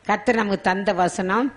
கர்த்தர் நமக்கு தந்த வசனம்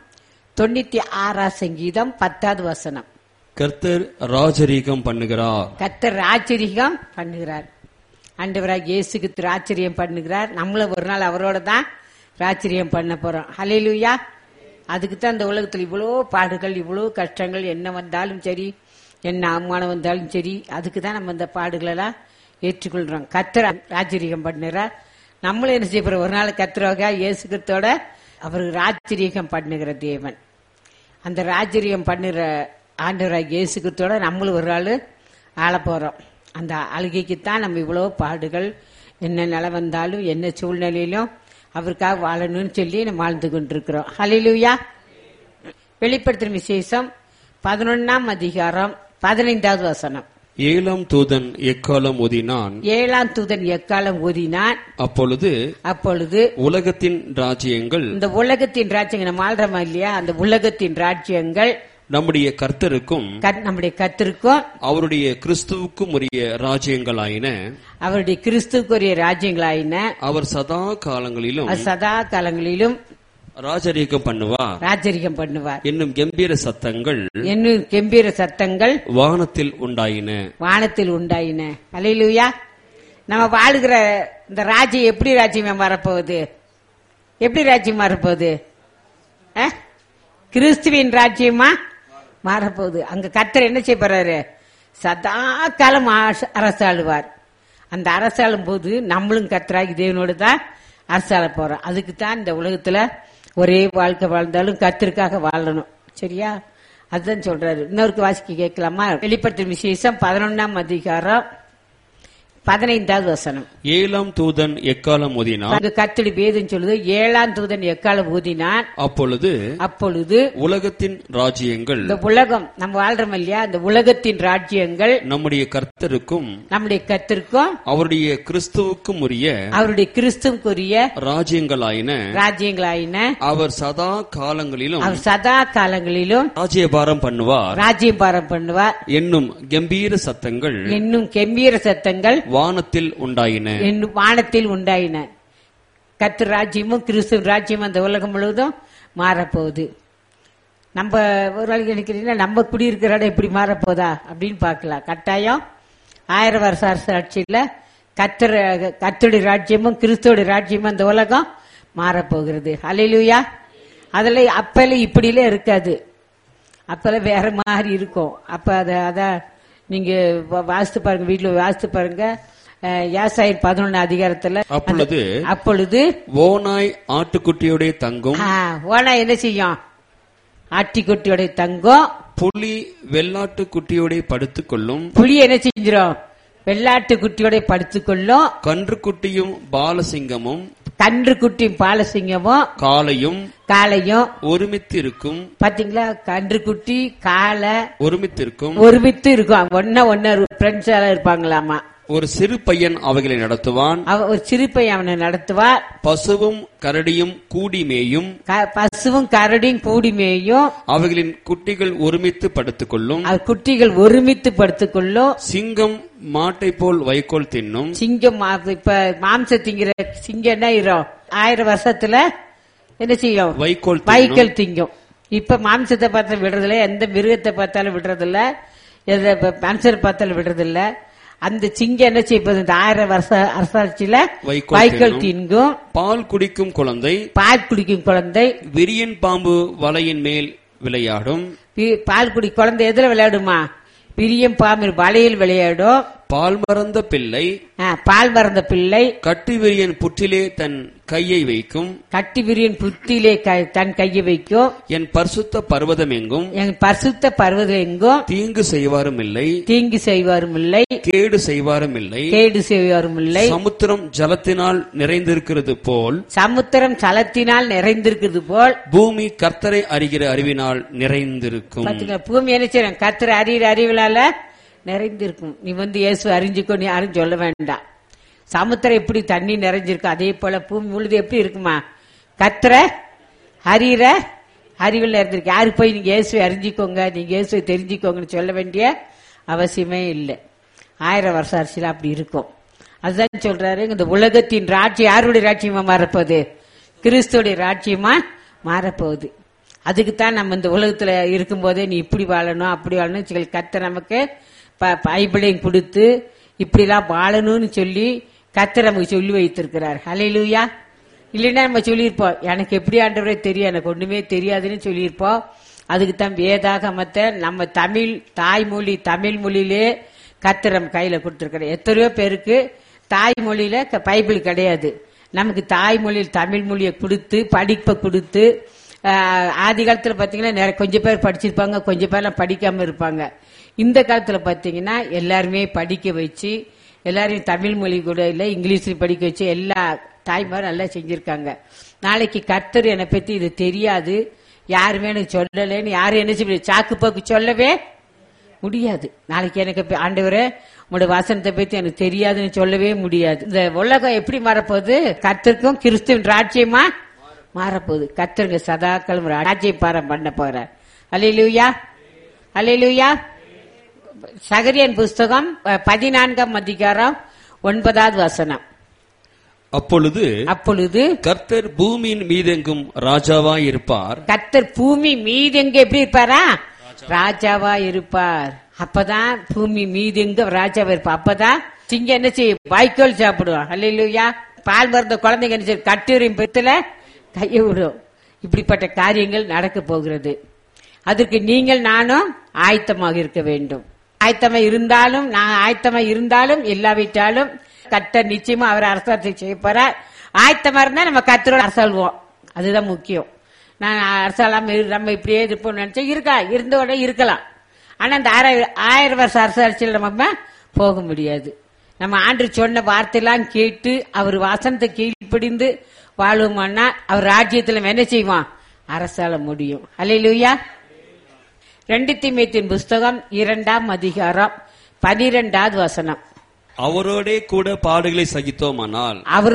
96 சங்கீதம் 10வது வசனம். கர்த்தர் ராஜரீகம் பண்ணுகிறார். கர்த்தர் ராஜரீகம் பண்ணுகிறார். ஆண்டவராகிய இயேசுக்கு ராஜரீகம் பண்ணுகிறார். நம்மள ஒரு நாள் அவரோட தான் ராஜரீகம் பண்ண போறோம். ஹல்லேலூயா. அதுக்கு தான் இந்த உலகத்தில் இவ்வளோ பாடுகள், இவ்வளோ கஷ்டங்கள், என்ன வந்தாலும் சரி, என்ன அவமானம் வந்தாலும் சரி, அதுக்கு தான் நம்ம இந்த பாடுகளெல்லாம் ஏற்றுக்கொள்றோம். கர்த்தர் ராஜரீகம் பண்ணுகிறார். நம்மளும் என்ன செய்ய போறோம்? ஒரு நாள் கர்த்தராக இயேசு கிறிஸ்துவோட அவருக்கு ராஜரீகம் பண்ணுகிற தேவன். அந்த ராஜரீகம் பண்ணுற ஆண்டவராக இயேசு கிறிஸ்துவோட நம்மளும் ஒரு நாள் ஆள போறோம். அந்த அழுகைக்குத்தான் நம்ம இவ்வளோ பாடுகள், என்ன நிலை வந்தாலும் என்ன சூழ்நிலையிலும் அவருக்காக வாழணும்னு சொல்லி நம்ம வாழ்ந்து கொண்டிருக்கிறோம். ஹல்லேலூயா. வெளிப்படுத்தும் விசேஷம் 11ஆம் அதிகாரம் 15வது வசனம். 7ஆம் தூதன் எக்காலம் ஊதினான். 7ஆம் தூதன் எக்காலம் ஊதினான். அப்பொழுது உலகத்தின் ராஜ்யங்கள், இந்த உலகத்தின் ராஜ்யங்கள் நம்ம ஆள்றோமா இல்லையா, அந்த உலகத்தின் ராஜ்யங்கள் நம்முடைய கர்த்தருக்கும் அவருடைய கிறிஸ்துவுக்கும் உரிய ராஜ்யங்களாயின. அவருடைய கிறிஸ்துவுக்குரிய ராஜ்யங்களாயின. அவர் சதா காலங்களிலும் ராஜரீகம் பண்ணுவார். என்னும் கம்பீர சத்தங்கள் வானத்தில் உண்டாயின. அல்லேலூயா. நம்ம வாழுகிற இந்த ராஜ்யம் எப்படி ராஜ்யம் வரப்போகுது? எப்படி ராஜ்யம் வரப்போகுது? கிறிஸ்துவின் ராஜ்யமா மாறப்போகுது. அங்க கர்த்தர் என்ன செய்ய போறாரு? சதா காலம் அரசாளுவார். அந்த அரசாளும் போது நம்மளும் கர்த்தராகி தேவனோடு தான் அரசாள போறோம். அதுக்கு தான் இந்த உலகத்துல ஒரே வாழ்க்கை வாழ்ந்தாலும் கர்த்தருக்காக வாழணும். சரியா? அதுதான் சொல்றாரு. இன்னொருக்கு வாசிக்க கேட்கலாமா? வெளிப்படுத்தும் விசேஷம் 11ஆம் அதிகாரம் 15வது வசனம். 7ஆம் தூதன் எக்காலம் ஊதினான். கர்த்தருடைய வேதம் சொல்லுது 7ஆம் தூதன் எக்காலம் ஊதினான். அப்பொழுது உலகத்தின் ராஜ்யங்கள், இந்த உலகம் நம்ம வாழ்றோம் இல்லையா, இந்த உலகத்தின் ராஜ்யங்கள் நம்முடைய கர்த்தருக்கும் அவருடைய கிறிஸ்துவுக்குரிய ராஜ்யங்களாயின. அவர் சதா காலங்களிலும் ராஜ்யபாரம் பண்ணுவார். என்னும் கம்பீர சத்தங்கள் வானத்தில் உண்டாயின. கர்த்தர் ராஜ்யமும் கிறிஸ்து ராஜ்யமும் அந்த உலகம் முழுவதும் மாறப்போகுது. நம்ம ஒரு நாளைக்கு நினைக்கிறீங்கன்னா நம்ம குடியிருக்கிற இடம் எப்படி மாறப்போதா அப்படின்னு பார்க்கலாம். கட்டாயம் 1000 வருஷ அரசாட்சியில கர்த்தருடைய ராஜ்யமும் கிறிஸ்துவோட ராஜ்யமும் அந்த உலகம் மாறப்போகிறது. ஹல்லேலூயா. அதுல அப்பெல்லாம் இப்படியிலே இருக்காது. அப்பெல்லாம் வேற மாதிரி இருக்கும். அப்ப அத நீங்க வாசித்து பாருங்க, வீட்டுல வாசித்து பாருங்க. யாசாயர் 11 அதிகாரத்துல அப்பொழுது ஓநாய் ஆட்டுக்குட்டியோட தங்கும். ஓநாய் என்ன செய்யும்? ஆட்டுக்குட்டியோட தங்கும். புலி வெள்ளாட்டுக்குட்டியோட படுத்துக்கொள்ளும். புலி என்ன செஞ்சிடும்? வெள்ளாட்டுக்குட்டியோட படுத்துக்கொள்ளும். கன்றுக்குட்டியும் பாலசிங்கமும் காளையும் ஒருமித்து இருக்கும். பாத்தீங்களா? கன்றுக்குட்டி காளை ஒருமித்து இருக்கும். ஒன்னு ஃப்ரெண்ட்ஸ் எல்லாம் இருப்பாங்களாமா. ஒரு சிறு பையன் அவைகளை நடத்துவான். ஒரு சிறு பையன் அவனை நடத்துவார். பசுவும் கரடியும் கூடி மேயும். அவைகளின் குட்டிகள் ஒருமித்து படுத்துக்கொள்ளும். சிங்கம் மாட்டை போல் வைக்கோல் தின்னும். சிங்கம் இப்ப மாம்ச திங்கிற சிங்கம் என்ன ஆயிரும்? 1000 வருஷத்துல என்ன செய்யும்? வைக்கோல் திங்கும். இப்ப மாம்சத்தை பார்த்தா விடுறதில்ல, எந்த மிருகத்தை பார்த்தாலும் விடுறதில்ல, மனுஷரை பார்த்தாலும் விடுறதில்ல. அந்த சிங்கம் என்ன செய்வது? இந்த 1000 வருஷ அரசாட்சியில வைக்கோல் தின்கும். பால் குடிக்கும் குழந்தை விரியன் பாம்பு வலையின் மேல் விளையாடும். பால் குடி குழந்தை எதுல விளையாடுமா? விரியம் பாம்பு வலையில் விளையாடும். பால் மறந்த பிள்ளை கட்டி விரியன் புற்றிலே தன் கையை வைக்கும். என் பரிசுத்த பர்வதம் எங்கும் தீங்கு செய்வாரும் இல்லை, கேடு செய்வாரும் இல்லை. சமுத்திரம் ஜலத்தினால் நிறைந்திருக்கிறது போல் பூமி கர்த்தரை அறிகிற அறிவினால் நிறைந்திருக்கும். பூமி என்ன செய்யும்? கர்த்தரை அறிகிற அறிவினால நிறைந்திருக்கும். நீ இயேசு அறிஞ்சுக்கோ, நீ யாரும் சொல்ல வேண்டாம். சமுத்திரம் எப்படி தண்ணி நிறைஞ்சிருக்கும், அதே போல பூமி முழுது எப்படி இருக்குமா? கர்த்தரை அறிகிற அறிவில் நிறைந்திருக்கு. யாரு போய் நீங்க இயேசுவை அறிஞ்சிக்கோங்க, நீங்க இயேசுவை தெரிஞ்சுக்கோங்கன்னு சொல்ல வேண்டிய அவசியமே இல்லை. 1000 வருஷ அரசியல் அப்படி இருக்கும். அதுதான் சொல்றாரு, இந்த உலகத்தின் ராஜ்யம் யாருடைய ராஜ்யமா மாறப்போகுது? கிறிஸ்துடைய ராஜ்யமா மாறப்போகுது. அதுக்குத்தான் நம்ம இந்த உலகத்துல இருக்கும்போதே நீ இப்படி வாழணும் அப்படி வாழணும் கர்த்தர் நமக்கு பைபிளையும் கொடுத்து இப்படிலாம் வாழணும்னு சொல்லி கர்த்தர் நமக்கு சொல்லி வைத்திருக்கிறார். ஹல்லேலூயா. இல்லைன்னா நம்ம சொல்லியிருப்போம், எனக்கு எப்படி ஆண்டவரே தெரியும், எனக்கு ஒண்ணுமே தெரியாதுன்னு சொல்லியிருப்போம். அதுக்குத்தான் வேதாகமத்தை நம்ம தாய்மொழி தமிழ் மொழியிலே கர்த்தர் நம்ம கையில கொடுத்திருக்கிறார். எத்தனையோ பேருக்கு தாய்மொழியில பைபிள் கிடையாது. நமக்கு தாய்மொழியில் தமிழ் மொழியை கொடுத்து படிப்பை கொடுத்து, ஆதி காலத்துல பாத்தீங்கன்னா கொஞ்சம் பேர் படிச்சிருப்பாங்க, கொஞ்சம் பேர்லாம் படிக்காம இருப்பாங்க. இந்த காலத்துல பாத்தீங்கன்னா எல்லாருமே படிக்க வச்சு, எல்லாரையும் தமிழ் மொழி கூட இல்ல இங்கிலீஷ்ல படிக்க வச்சு எல்லா தாய்மாரும் நல்லா செஞ்சிருக்காங்க. நாளைக்கு கர்த்தர் என்னை பத்தி இது தெரியாது, யாருமே எனக்கு சொல்லலன்னு யாரும் என்ன செய்ய சாக்கு போக்கு சொல்லவே முடியாது. நாளைக்கு எனக்கு ஆண்டவரே உங்களோட வசனத்தை பத்தி எனக்கு தெரியாதுன்னு சொல்லவே முடியாது. இந்த உலகம் எப்படி மாறப்போகுது? கர்த்தருக்கும் கிறிஸ்துவின் ராஜ்யமா மாறப்போகுது. கர்த்தருங்க சதாக்களும் ராஜ்யம் பாரம் பண்ண போறார். அல்லேலூயா, அல்லேலூயா. சகரியன் புஸ்தகம் 14ஆம் அதிகாரம் 9வது வசனம். அப்பொழுது கர்த்தர் பூமியின் மீதெங்கும் ராஜாவாய் இருப்பார். கர்த்தர் பூமி மீதெங்க எப்படி இருப்பாரா? ராஜாவா இருப்பார். அப்பதான் பூமி மீதெங்க ராஜாவா இருப்பார். அப்பதான் சிங்கம் என்ன செய்யும்? வாய்க்கோல் சாப்பிடுவான். அல்லேலூயா. பால் மருந்த குழந்தைங்க என்ன செய்யும்? கட்டுரையும் பெத்துல கையை விடும். இப்படிப்பட்ட காரியங்கள் நடக்க போகிறது. அதற்கு நீங்கள் நானும் ஆயத்தமாக இருக்க வேண்டும். ஆயத்தமா இருந்தாலும் இல்லாவிட்டாலும் கர்த்தர் நிச்சயமா அவர் அரசாட்சி செய்ய போறார். ஆயத்தமா இருந்தா நம்ம கர்த்தரோட அரசாள்வோம். அதுதான் முக்கியம். நான் அரசாளாம நம்ம இப்படியே இருப்போம் நினைச்சா இருந்தோட இருக்கலாம். ஆனா அந்த 1000 வருஷ அரசாட்சியில் நம்ம போக முடியாது. நம்ம ஆண்டு சொன்ன வார்த்தையெல்லாம் கேட்டு அவர் வசனத்தை கீழ்ப்படிந்து வாழுவோம்னா அவர் ராஜ்யத்துல என்ன செய்வான்? அரசாள முடியும். அல்லேலூயா. 2 தீமோத்தேயுவின் புஸ்தகம் 2ஆம் அதிகாரம் 12வது வசனம். அவரோட கூட பாடுகளை சகித்தோமானால்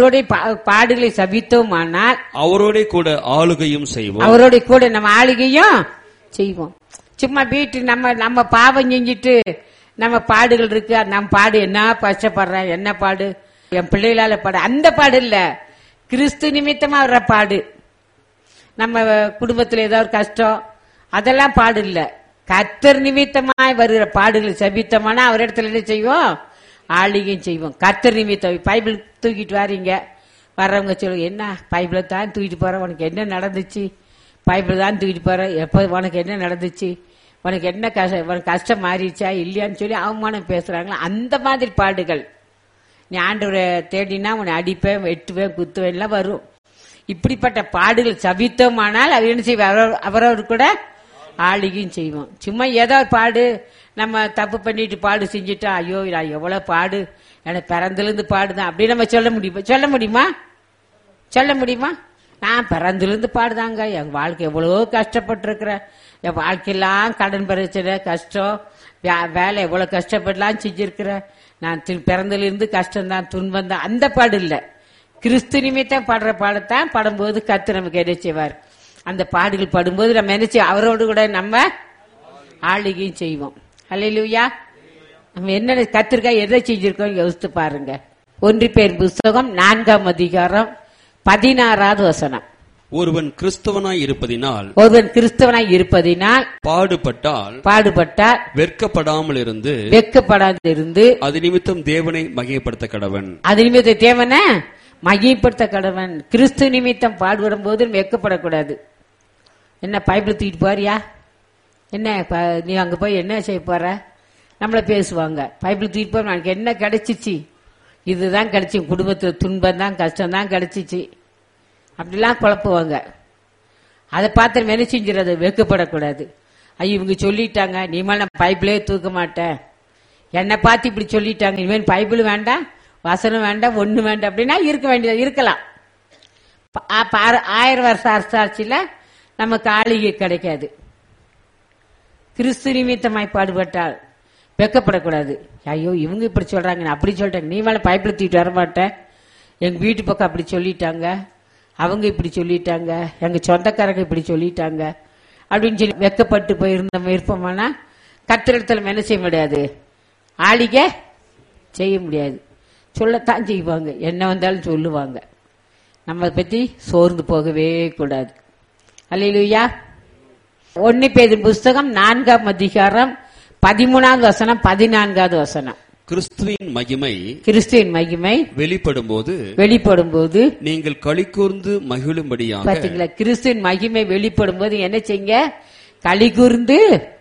அவரோட கூட ஆளுகையும் செய்வோம். அவரோட கூட நம்ம ஆளுகையும் செய்வோம். சும்மா வீட்டு நம்ம பாவம் செஞ்சிட்டு நம்ம பாடுகள் இருக்கு, நம்ம பாடு என்ன கஷ்டப்படுறேன், என்ன பாடு என் பிள்ளைகளால பாடு, அந்த பாடு இல்ல. கிறிஸ்து நிமித்தமா வர்ற பாடு, நம்ம குடும்பத்துல ஏதாவது கஷ்டம், அதெல்லாம் பாடு இல்ல. கர்த்தர் நிமித்தமாய் வருகிற பாடுகளை சபித்தோம்னா அவர் இடத்துல என்ன செய்வோம்? ஆளுகையும் செய்வோம். கர்த்தர் நிமித்தம். பைபிள் தூக்கிட்டு வாரீங்க, வர்றவங்க சொல்லுங்க, என்ன பைபிளை தான் தூக்கிட்டு போற, உனக்கு என்ன நடந்துச்சு? பைபிள் தான் தூக்கிட்டு போற, எப்ப உனக்கு என்ன நடந்துச்சு, உனக்கு என்ன உனக்கு கஷ்டம் மாறிடுச்சா இல்லையான்னு சொல்லி அவமானம் பேசுறாங்களா? அந்த மாதிரி பாடுகள். நீ ஆண்டவரை தேடினா உன்னை அடிப்பேன், வெட்டுவேன், குத்துவேன் எல்லாம் வரும். இப்படிப்பட்ட பாடுகள் சபித்தோமானால் அவர் என்ன செய்வோம்? அவரவர் கூட ஆளுகையும் செய்வோம். சும்மா ஏதோ பாடு, நம்ம தப்பு பண்ணிட்டு பாடு செஞ்சுட்டா, ஐயோ நான் எவ்வளவு பாடு, எனக்கு பிறந்திலிருந்து பாடுதான் அப்படி நம்ம சொல்ல முடியுமா? நான் பிறந்திலிருந்து பாடுதாங்க, என் வாழ்க்கை எவ்வளவோ கஷ்டப்பட்டு இருக்கிறேன், என் வாழ்க்கையெல்லாம் கடன் பிரச்சனை, கஷ்டம், வேலை எவ்வளவு கஷ்டப்படலாம் செஞ்சிருக்கிறேன், நான் பிறந்திலிருந்து கஷ்டம்தான், துன்பம் தான். அந்த பாடு இல்ல. கிறிஸ்து நிமித்தம் பாடுற பாடத்தான் படும்போது கர்த்தர் நமக்கு என்ன செய்வார்? அந்த பாடுகள் படும்போது நம்ம என்ன செய்வோம்? அவரோடு கூட நம்ம ஆளுகையும் செய்வோம். அல்லேலூயா. நம்ம என்ன கர்த்தருக்காக எதை செஞ்சிருக்கோம் யோசித்து பாருங்க. 1 பேர் புஸ்தகம் 4ஆம் அதிகாரம் 16வது வசனம். ஒருவன் கிறிஸ்தவனாய் இருப்பதினால் பாடுபட்டால் வெட்கப்படாமல் இருந்து அது நிமித்தம் தேவனை மகிமைப்படுத்த கடவன். அது நிமித்தம் தேவனை மகிமைப்படுத்த கடவன். கிறிஸ்து நிமித்தம் பாடுபடும் போது வெட்கப்படக்கூடாது. என்ன பைபிள் தூக்கிட்டு போறியா, என்ன நீ அங்க போய் என்ன செய்ய போற, நம்மள பேசுவாங்க. பைபிள் தூக்கிட்டு போற எனக்கு என்ன கிடைச்சிச்சு, இதுதான் கிடைச்சி, குடும்பத்துல துன்பம் தான் கஷ்டம் தான் கிடைச்சிச்சு, அப்படிலாம் குழப்புவாங்க. அதை பார்த்து என்ன செஞ்சிடறது? வெட்கப்படக்கூடாது. ஐயோ இவங்க சொல்லிட்டாங்க, நீமே நான் பைபிளே தூக்க மாட்டேன், என்னை பார்த்து இப்படி சொல்லிட்டாங்க, இனிமேல் பைபிள் வேண்டாம், வசனம் வேண்டாம், ஒண்ணு வேண்டாம் அப்படின்னா இருக்க வேண்டியது இருக்கலாம். 1000 வருஷ அரசாட்சியில நமக்கு ஆளுகை கிடைக்காது. கிறிஸ்து நிமித்தமாய் பாடுபட்டால் வெட்கப்படக்கூடாது. ஐயோ இவங்க இப்படி சொல்றாங்க, அப்படி சொல்றாங்க, நீ மேல பைபிள் தூக்கிட்டு வரமாட்டேன், எங்க வீட்டு பக்கம் அப்படி சொல்லிட்டாங்க, அவங்க இப்படி சொல்லிட்டாங்க, எங்க சொந்தக்காரங்க இப்படி சொல்லிட்டாங்க அப்படின்னு சொல்லி வெட்கப்பட்டு போயிருந்த இருப்போம்னா கர்த்தரிடத்துல என்ன செய்ய முடியாது? ஆளுகை செய்ய முடியாது. சொல்லத்தான் செய்வாங்க, என்ன வந்தாலும் சொல்லுவாங்க. நம்ம பத்தி சோர்ந்து போகவே கூடாது. அல்லேலூயா. 1 பேதுரு புஸ்தகம் 4ஆம் அதிகாரம் 13வது வசனம் 14வது வசனம். கிறிஸ்துவின் மகிமை வெளிப்படும் போது நீங்கள் களிகூர்ந்து மகிழும்படியாக. பாத்தீங்களா, கிறிஸ்துவின் மகிமை வெளிப்படும் போது என்ன செய்யுங்க? களிகூர்ந்து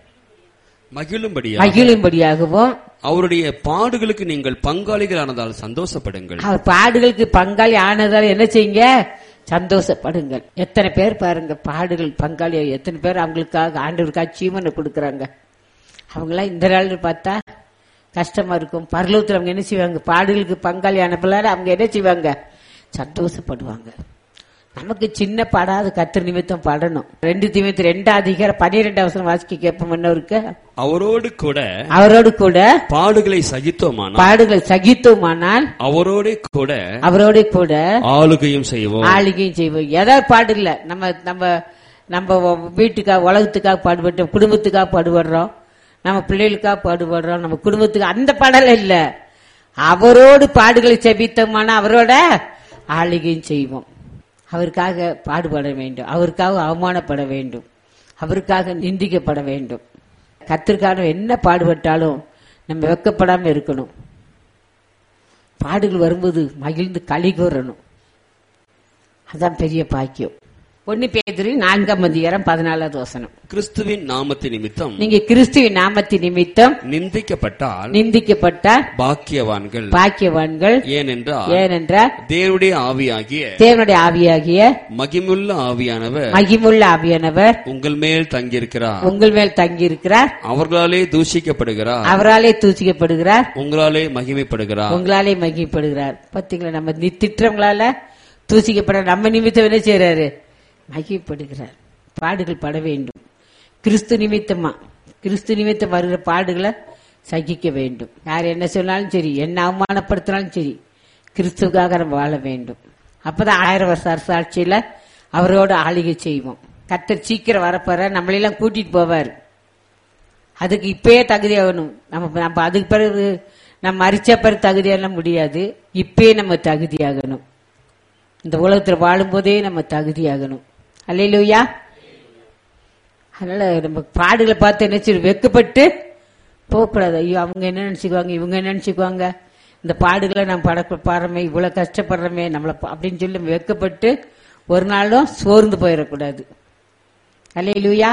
மகிழும்படியாகவும் அவருடைய பாடுகளுக்கு நீங்கள் பங்காளிகள் ஆனதால் சந்தோஷப்படுங்கள். அவர் பாடுகளுக்கு பங்காளி ஆனதால் என்ன செய்யுங்க? சந்தோஷப்படுங்கள். எத்தனை பேர் பாருங்க, பாடுகள் பங்காளி எத்தனை பேர் அவங்களுக்காக ஆண்டவருக்காக ஜீவனை கொடுக்கறாங்க. அவங்களாம் இந்த நாள் பார்த்தா கஷ்டமா இருக்கும். பரலோகத்தில் அவங்க என்ன செய்வாங்க? பாடுகளுக்கு பங்காளி ஆனப்பலால அவங்க என்ன செய்வாங்க? சந்தோஷப்படுவாங்க. நமக்கு சின்ன பாடாது கர்த்தர் நிமித்தம் பாடணும். 2 தீமோத்தேயு 2ஆம் அதிகாரம் 12வது வசனம் வாசிக்க கேட்போம். என்னவருக்கு? அவரோடு கூட பாடுகளை சகித்தோமானால் அவரோடு கூட ஆளுகையும் செய்வோம். ஏதாவது பாடு இல்ல, நம்ம வீட்டுக்காக உலகத்துக்காக பாடுபட்டோம், குடும்பத்துக்காக பாடுபடுறோம், நம்ம பிள்ளைகளுக்காக பாடுபடுறோம், நம்ம குடும்பத்துக்கு அந்த பாடல இல்ல. அவரோடு பாடுகளை சகித்தோமானால் அவரோட ஆளுகையும் செய்வோம். அவருக்காக பாடுபட வேண்டும், அவருக்காக அவமானப்பட வேண்டும், அவருக்காக நிந்திக்கப்பட வேண்டும். கர்த்தருக்காக என்ன பாடுபட்டாலும் நம்ம வெட்கப்படாம இருக்கணும். பாடுகள் வரும்போது மகிழ்ந்து களி கூறணும். அதான் பெரிய பாக்கியம். 1 பேதுரு 4ஆம் அதிகாரம் 14வது வசனம். கிறிஸ்துவின் நாமத்தின் நிமித்தம் நீங்க கிறிஸ்துவின் நாமத்தின் நிமித்தம் நிந்திக்கப்பட்டால் பாக்கியவான்கள். ஏனென்றால் தேவனுடைய ஆவியாகிய மகிமுள்ள ஆவியானவர் உங்கள் மேல் தங்கியிருக்கிறார். அவராலே தூசிக்கப்படுகிறார், உங்களாலே மகிமைப்படுகிறார். பாத்தீங்களா, நம்ம திட்டங்களால தூசிக்கப்பட நம்ம நிமித்தம் என்ன செய்யறாரு? மகிமைப்படுகிறார். பாடுகள் பட வேண்டும். கிறிஸ்து நிமித்தம் வருகிற பாடுகளை சகிக்க வேண்டும். யார் என்ன சொன்னாலும் சரி, என்ன அவமானப்படுத்தினாலும் சரி, கிறிஸ்துக்காக நம்ம வாழ வேண்டும். அப்பதான் 1000 வருஷ அரசாட்சியில அவரோட ஆளுகை செய்வோம். கர்த்தர் சீக்கிரம் வரப்போற, நம்மளெல்லாம் கூட்டிட்டு போவார். அதுக்கு இப்பயே தகுதியாகணும். நம்ம அதுக்கு பிறகு நம்ம மரிச்ச பிறகு தகுதியெல்லாம் முடியாது. இப்பயே நம்ம தகுதியாகணும். இந்த உலகத்தில் வாழும் போதே நம்ம தகுதியாகணும். அல்லேலூயா. அதனால நம்ம பாடுகளை பார்த்து என்ன செய்ய, வெக்கப்பட்டு போகக்கூடாது. ஐயோ அவங்க என்ன நினைச்சுக்குவாங்க, இவங்க என்ன நினைச்சுக்குவாங்க, இந்த பாடுகளை நம்ம பாடுறமே, இவ்வளவு கஷ்டப்படுறமே நம்மள அப்படின்னு சொல்லி வெக்கப்பட்டு ஒரு நாளும் சோர்ந்து போயிடக்கூடாது. அல்லேலூயா.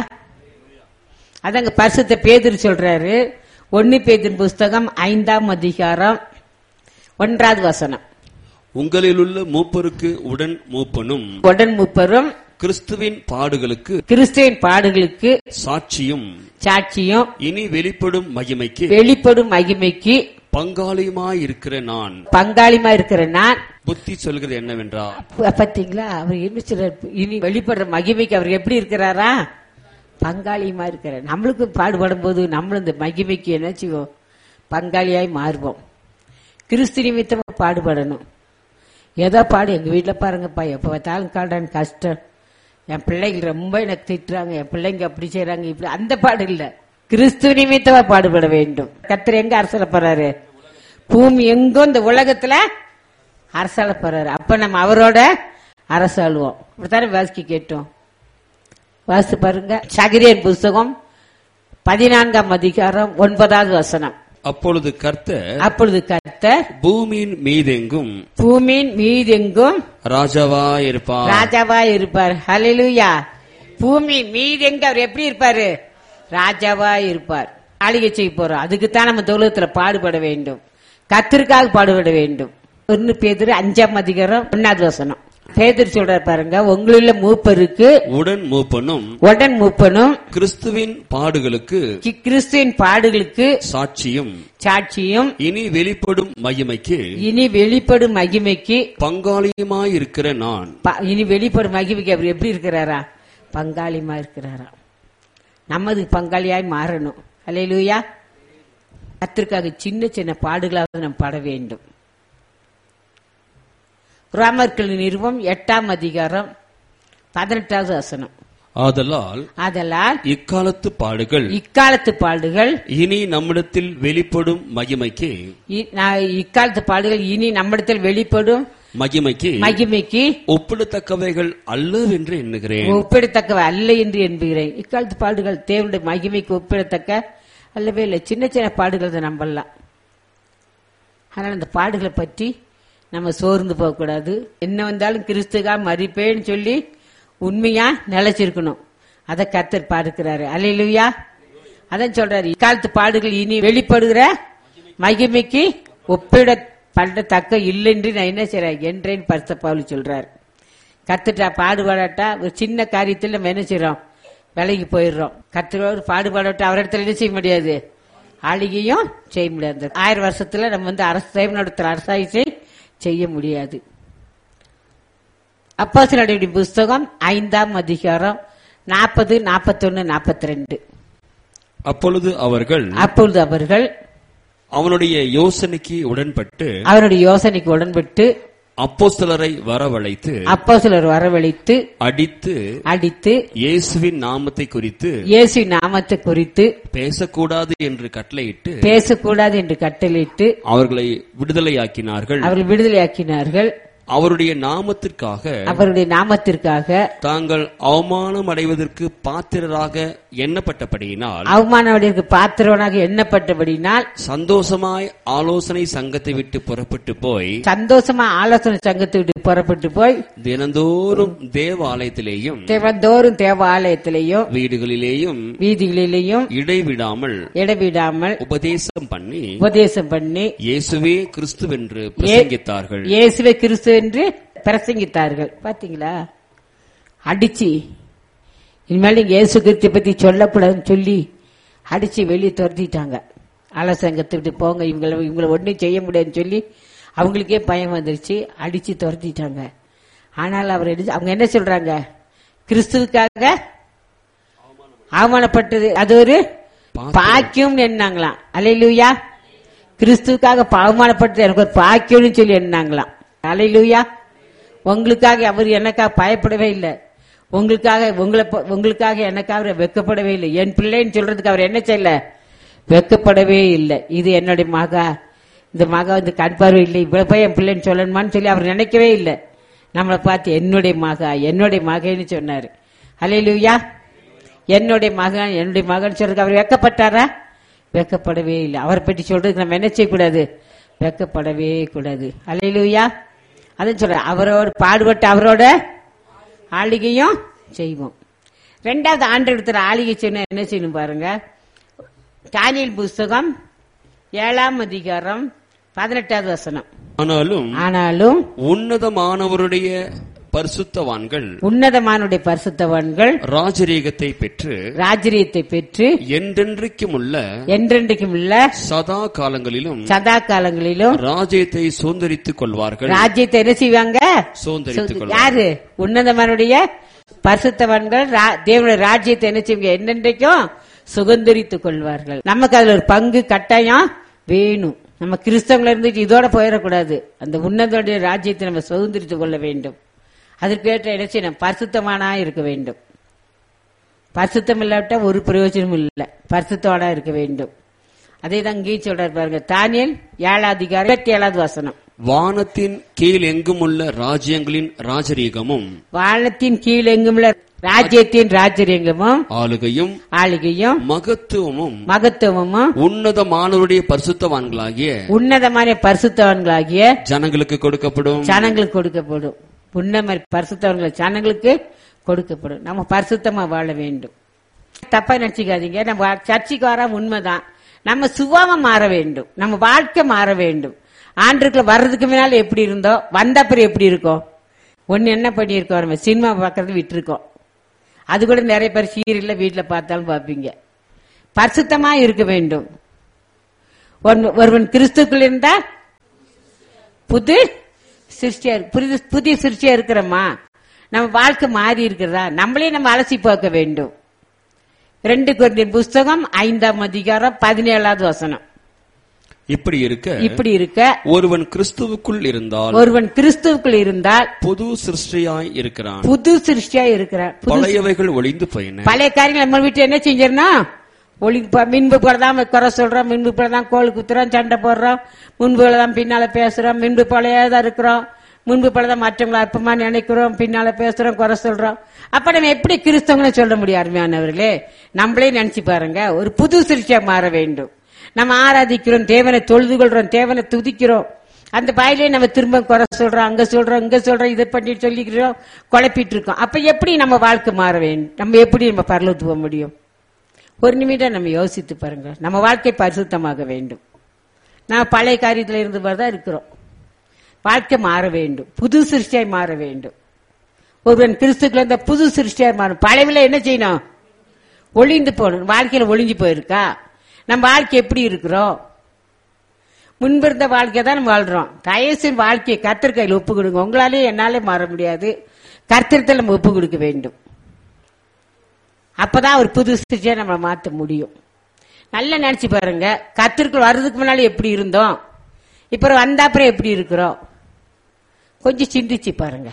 அதாங்க பரிசுத்த பேதுரு சொல்றாரு. 1 பேதுரு புஸ்தகம் 5ஆம் அதிகாரம் 1வது வசனம். உங்களில் உள்ள மூப்பருக்கு உடன் மூப்பரும் கிறிஸ்துவின் பாடுகளுக்கு சாட்சியும் இனி வெளிப்படும் மகிமைக்கு பங்காளியுமாயிருக்கிற நான் புத்தி சொல்கிறது என்னவென்றால். பாத்தீங்களா, அவர் என்ன சொல்றாரு? இனி வெளிப்படுற மகிமைக்கு அவர் எப்படி இருக்கிறாரா? பங்காளியுமா இருக்கிறார். நம்மளுக்கு பாடுபடும் போது நம்மளும் இந்த மகிமைக்கு என்ன செய்வோம்? பங்காளியாய் மாறுவோம். கிறிஸ்து நிமித்தமா பாடுபடணும். ஏதோ பாடு. எங்க வீட்டுல பாருங்கப்பா, எப்ப பார்த்தாலும் காடான் கஷ்டம், என் பிள்ளைங்க ரொம்ப எனக்கு திட்டுறாங்க, என் பிள்ளைங்க அப்படி செய்யறாங்க, இப்படி, அந்த பாடு இல்ல. கிறிஸ்து நிமித்தமா பாடுபட வேண்டும். கர்த்தர் எங்க அரசாள போறாரு? பூமி எங்கும் இந்த உலகத்துல அரசாள போறாரு. அப்ப நம்ம அவரோட அரசாளுவோம். அப்படித்தானே வாசிக்க கேட்டோம். வாசித்து பாருங்க. சகரியின் புஸ்தகம் 14ஆம் அதிகாரம் 9வது வசனம். அப்பொழுது கர்த்தர் பூமியின் மீதெங்கும் ராஜாவாயிருப்பார். ஹல்லேலூயா. பூமி மீதெங்க அவர் எப்படி இருப்பாரு? ராஜாவா இருப்பார். ஆளுகை செய்ய போறோம். அதுக்குத்தான் நம்ம உலகத்துல பாடுபட வேண்டும். கர்த்தருக்காக பாடுபட வேண்டும். 1 பேதுரு 5ஆம் அதிகாரம் 1வது வசனம். பேதுரு சொல்றார் பாருங்க. உங்களுள்ள மூப்பருக்கு உடன் மூப்பனும் கிறிஸ்துவின் பாடுகளுக்கு சாட்சியும் இனி வெளிப்படும் மகிமைக்கு பங்காளியுமாயிருக்கிற நான். இனி வெளிப்படும் மகிமைக்கு அவர் எப்படி இருக்கிறாரா? பங்காளியுமா இருக்கிறாரா? நமது பங்காளியாய் மாறணும். அல்லேலூயா. கர்த்தருக்காக சின்ன சின்ன பாடுகளாவது நாம் பட வேண்டும். ரோமர்கள் நிருபம் 8ஆம் அதிகாரம் 18வது வசனம். ஆதலால் இக்காலத்து பாடுகள் இனி நம்மிடத்தில் வெளிப்படும் மகிமைக்கு மகிமைக்கு ஒப்பிடத்தக்கவைகள் அல்லவென்று எண்ணுகிறேன். ஒப்பிடத்தக்கவை அல்ல என்று எண்ணுகிறேன். இக்காலத்து பாடுகள் தேவனுடைய மகிமைக்கு ஒப்பிடத்தக்க அல்லவே இல்லை. சின்ன சின்ன பாடுகள் தான் நம்பலாம். ஆனால் அந்த பாடுகளை பற்றி நம்ம சோர்ந்து போக கூடாது. என்ன வந்தாலும் கிறிஸ்துவா மறிப்பேன்னு சொல்லி உண்மையா நிலைச்சிருக்கணும். அதை கர்த்தர் பார்க்கிறாரு. அல்லேலூயா. அதான் சொல்றாரு, இக்காலத்து பாடுகள் இனி வெளிப்படுகிற மகிமைக்கு ஒப்பிடப்படத்தக்க இல்லை என்று நான் என்ன செய்றேன் என்றேன் பரிசுத்த பவுல் சொல்றாரு. கர்த்தர் பாடுபாடாட்டா ஒரு சின்ன காரியத்தில் நம்ம என்ன செய்யறோம், விலகி போயிடுறோம். கர்த்தரோடு பாடுபாடாட்டா அவரிடத்துல என்ன செய்ய முடியாது, ஆளுகையும் செய்ய முடியாது. 1000 வருஷத்துல நம்ம தேவனிடத்தில் அரசாட்சி செய்ய முடியாது. அப்போஸ்தலர்களுடைய புஸ்தகம் 5ஆம் அதிகாரம் 40, 41, 42. அப்பொழுது அவர்கள் அவனுடைய யோசனைக்கு உடன்பட்டு அப்போஸ்தலரை வரவழைத்து அடித்து இயேசுவின் நாமத்தை குறித்து பேசக்கூடாது என்று கட்டளையிட்டு அவர்களை விடுதலையாக்கினார்கள். அவருடைய நாமத்திற்காக தாங்கள் அவமானம் அடைவதற்கு பாத்திரராக எண்ணப்பட்டபடியினால் சந்தோஷமாய் ஆலோசனை சங்கத்தை விட்டு புறப்பட்டு போய் தினந்தோறும் தேவாலயத்திலேயும் வீதிகளிலேயும் இடைவிடாமல் உபதேசம் பண்ணி இயேசுவே கிறிஸ்துவென்று பிரசங்கித்தார்கள். பாத்தீங்களா, அடிச்சு இனிமேல் நீங்க இயேசு கிறிஸ்து பத்தி சொல்லக்கூடாதுன்னு சொல்லி அடிச்சு வெளியே துரத்திட்டாங்க. ஆலோசங்கத்தை விட்டு போங்க, இவங்களை ஒன்னும் செய்ய முடியாதுன்னு சொல்லி அவங்களுக்கே பயம் வந்துருச்சு, அடிச்சு துரத்திட்டாங்க. ஆனால் அவங்க என்ன சொல்றாங்க, கிறிஸ்துவுக்காக அவமானப்பட்டது அது ஒரு பாக்கியம் என்னாங்களாம். அல்லேலூயா. கிறிஸ்துவுக்காக அவமானப்பட்டது எனக்கு ஒரு பாக்கியம்னு சொல்லி என்னாங்களாம். அல்லேலூயா. உங்களுக்காக அவர் எனக்காக பயப்படவே இல்லை, உங்களுக்காக எனக்காக வெக்கப்படவே இல்லை. என் பிள்ளைன்னு சொல்றதுக்கு அவர் என்ன செய்யல, வெக்கப்படவே இல்லை. இது என்னுடைய மகா, இந்த மகா வந்து கண் பார்வை இல்லை, இவ்வளவு போய் என் பிள்ளைன்னு சொல்லணுமான்னு சொல்லி அவர் நினைக்கவே இல்லை. நம்மளை பார்த்து என்னுடைய மகன்னு சொன்னாரு. அல்லேலூயா. என்னுடைய மகன் சொல்றதுக்கு அவர் வெக்கப்பட்டாரா? வெக்கப்படவே இல்லை. அவரை பற்றி சொல்றதுக்கு நம்ம என்ன செய்யக்கூடாது, வெக்கப்படவே கூடாது. அல்லேலூயா. அதான் சொல்ற, அவரோட பாடுபட்டு அவரோட ஆளிகையும் செய்வோம். 2வது ஆண்டவரிடத்துல ஆளிகை சொன்ன என்ன செய்யணும் பாருங்க. தானியேல் புஸ்தகம் 7ஆம் அதிகாரம் 18வது வசனம். ஆனாலும் உன்னதமானவருடைய பரிசுத்தவான்கள் ராஜரீகத்தை பெற்று என்றென்றைக்கும் உள்ள சதா காலங்களிலும் ராஜ்யத்தை சுதந்தரித்துக் கொள்வார்கள். ராஜ்யத்தை என்ன செய்வாங்க, யாரு? உன்னதமானுடைய பரிசுத்தவான்கள் தேவனுடைய ராஜ்யத்தை என்ன செய்வாங்க, என்றென்றைக்கும் சுதந்தரித்துக் கொள்வார்கள். நமக்கு அதுல ஒரு பங்கு கட்டாயம் வேணும். நம்ம கிறிஸ்தவங்கள இருந்துட்டு இதோட போயிடக்கூடாது. அந்த உன்னதனுடைய ராஜ்யத்தை நம்ம சுதந்தரித்துக் கொள்ள வேண்டும். அதற்கேற்ற என்ன செய்யணும், பரிசுத்தமானா இருக்க வேண்டும். பரிசுத்தம் இல்லாவிட்டா ஒரு பிரயோஜனமும் இல்லை, பரிசுத்தமானா இருக்க வேண்டும். அதே தான் இங்கே சொல்றாரு பாருங்க. தானியேல் 7ஆம் அதிகாரம் 27வது வசனம். வானத்தின் கீழ் எங்கும் உள்ள ராஜ்யங்களின் ராஜரீகமும் ராஜ்யத்தின் ராஜரீகமும் ஆளுகையும் மகத்துவமும் உன்னதமானவருடைய பரிசுத்தவான்களாகிய ஜனங்களுக்கு கொடுக்கப்படும். பரிசுத்தவன்களை ஜனங்களுக்கு கொடுக்கப்படும். நம்ம பரிசுத்தமா வாழ வேண்டும். தப்பா நினைச்சுக்காதீங்க. நம்ம சர்ச்சைக்கு வர உண்மைதான். நம்ம சுபாவமா மாற வேண்டும், நம்ம வாழ்க்கை மாற வேண்டும். ஆண்டுக்குள்ள வர்றதுக்கு முன்னால எப்படி இருந்தோம், வந்த அப்புறம் எப்படி இருக்கோம். ஒன்னு என்ன பண்ணிருக்கோம், நம்ம சினிமா பார்க்கறது விட்டுருக்கோம். அது கூட நிறைய பேர் சீரியல்ல வீட்டுல பார்த்தாலும் பார்ப்பீங்க. பரிசுத்தமா இருக்க வேண்டும். ஒருவன் கிறிஸ்துக்குள் இருந்தா புதிய சிருஷ்டியா இருக்கிறோமா, நம்ம வாழ்க்கை மாறி இருக்கிறதா, நம்மளே நம்ம அலசி பார்க்க வேண்டும். 2 கொரிந்தியர் புஸ்தகம் 5ஆம் அதிகாரம் 17வது வசனம். இப்படி இருக்க ஒருவன் கிறிஸ்துவுக்குள் இருந்தால் புது சிருஷ்டியாய் இருக்கிறான். பழையவைகள் ஒளிந்து போயின. பழைய காரியங்கள் நம்ம வீட்டு என்ன செஞ்சிடணும், மின்பு போலதான் குறை சொல்றோம், மின்பு போலதான் கோல் குத்துறோம், சண்டை போடுறோம், முன்பு போலதான் பின்னால பேசுறோம், மின்பு போலதான் இருக்கிறோம், முன்பு பலதான் மற்றவங்களை அற்பமா நினைக்கிறோம், பின்னால பேசுறோம், குறை சொல்றோம். அப்ப நம்ம எப்படி கிறிஸ்தவங்களை சொல்ல முடியும்? அருமையானவர்களே, நம்மளே நினைச்சு பாருங்க. ஒரு புது சிருஷ்டியா மாற வேண்டும். நம்ம ஆராதிக்கிறோம், தேவனை தொழுது கொள்றோம், தேவனை துதிக்கிறோம். அந்த பாயிலே நம்ம திரும்ப குறை சொல்றோம், அங்க சொல்றோம், இங்க சொல்றோம், இதை பண்ணி சொல்லிக்கிறோம், குழப்பிட்டு இருக்கோம். அப்ப எப்படி நம்ம வாழ்க்கை மாற வேண்டும்? நம்ம எப்படி நம்ம பரலோகத்துக்கு போக முடியும்? ஒரு நிமிடம் நம்ம யோசித்து பாருங்க. நம்ம வாழ்க்கை பரிசுத்தமாக வேண்டும். நான் பழைய காரியத்தில் இருந்து தான் இருக்கிறோம். வாழ்க்கை மாற வேண்டும், புது சிருஷ்டியாய் மாற வேண்டும். ஒருவன் கிறிஸ்துக்குள்ள இருந்த புது சிருஷ்டியாய் மாறும். பழையவில என்ன செய்யணும்? ஒளிந்து போகணும். வாழ்க்கையில ஒளிஞ்சு போயிருக்கா? நம்ம வாழ்க்கை எப்படி இருக்கிறோம்? முன்பிருந்த வாழ்க்கை தான் நம்ம வாழ்றோம். தயசின் வாழ்க்கையை கர்த்தர் கையில் ஒப்பு கொடுங்க. உங்களாலே என்னாலே மாற முடியாது. கர்த்தரத்தில் நம்ம ஒப்பு கொடுக்க வேண்டும். அப்பதான் ஒரு புது சிருஷ்டியா நம்ம மாற்ற முடியும். நல்லா நினைச்சு பாருங்க. கர்த்தருக்கு வர்றதுக்கு முன்னாலே எப்படி இருந்தோம், இப்ப வந்த அப்புறம் எப்படி இருக்கிறோம்? கொஞ்சம் சிந்திச்சு பாருங்க.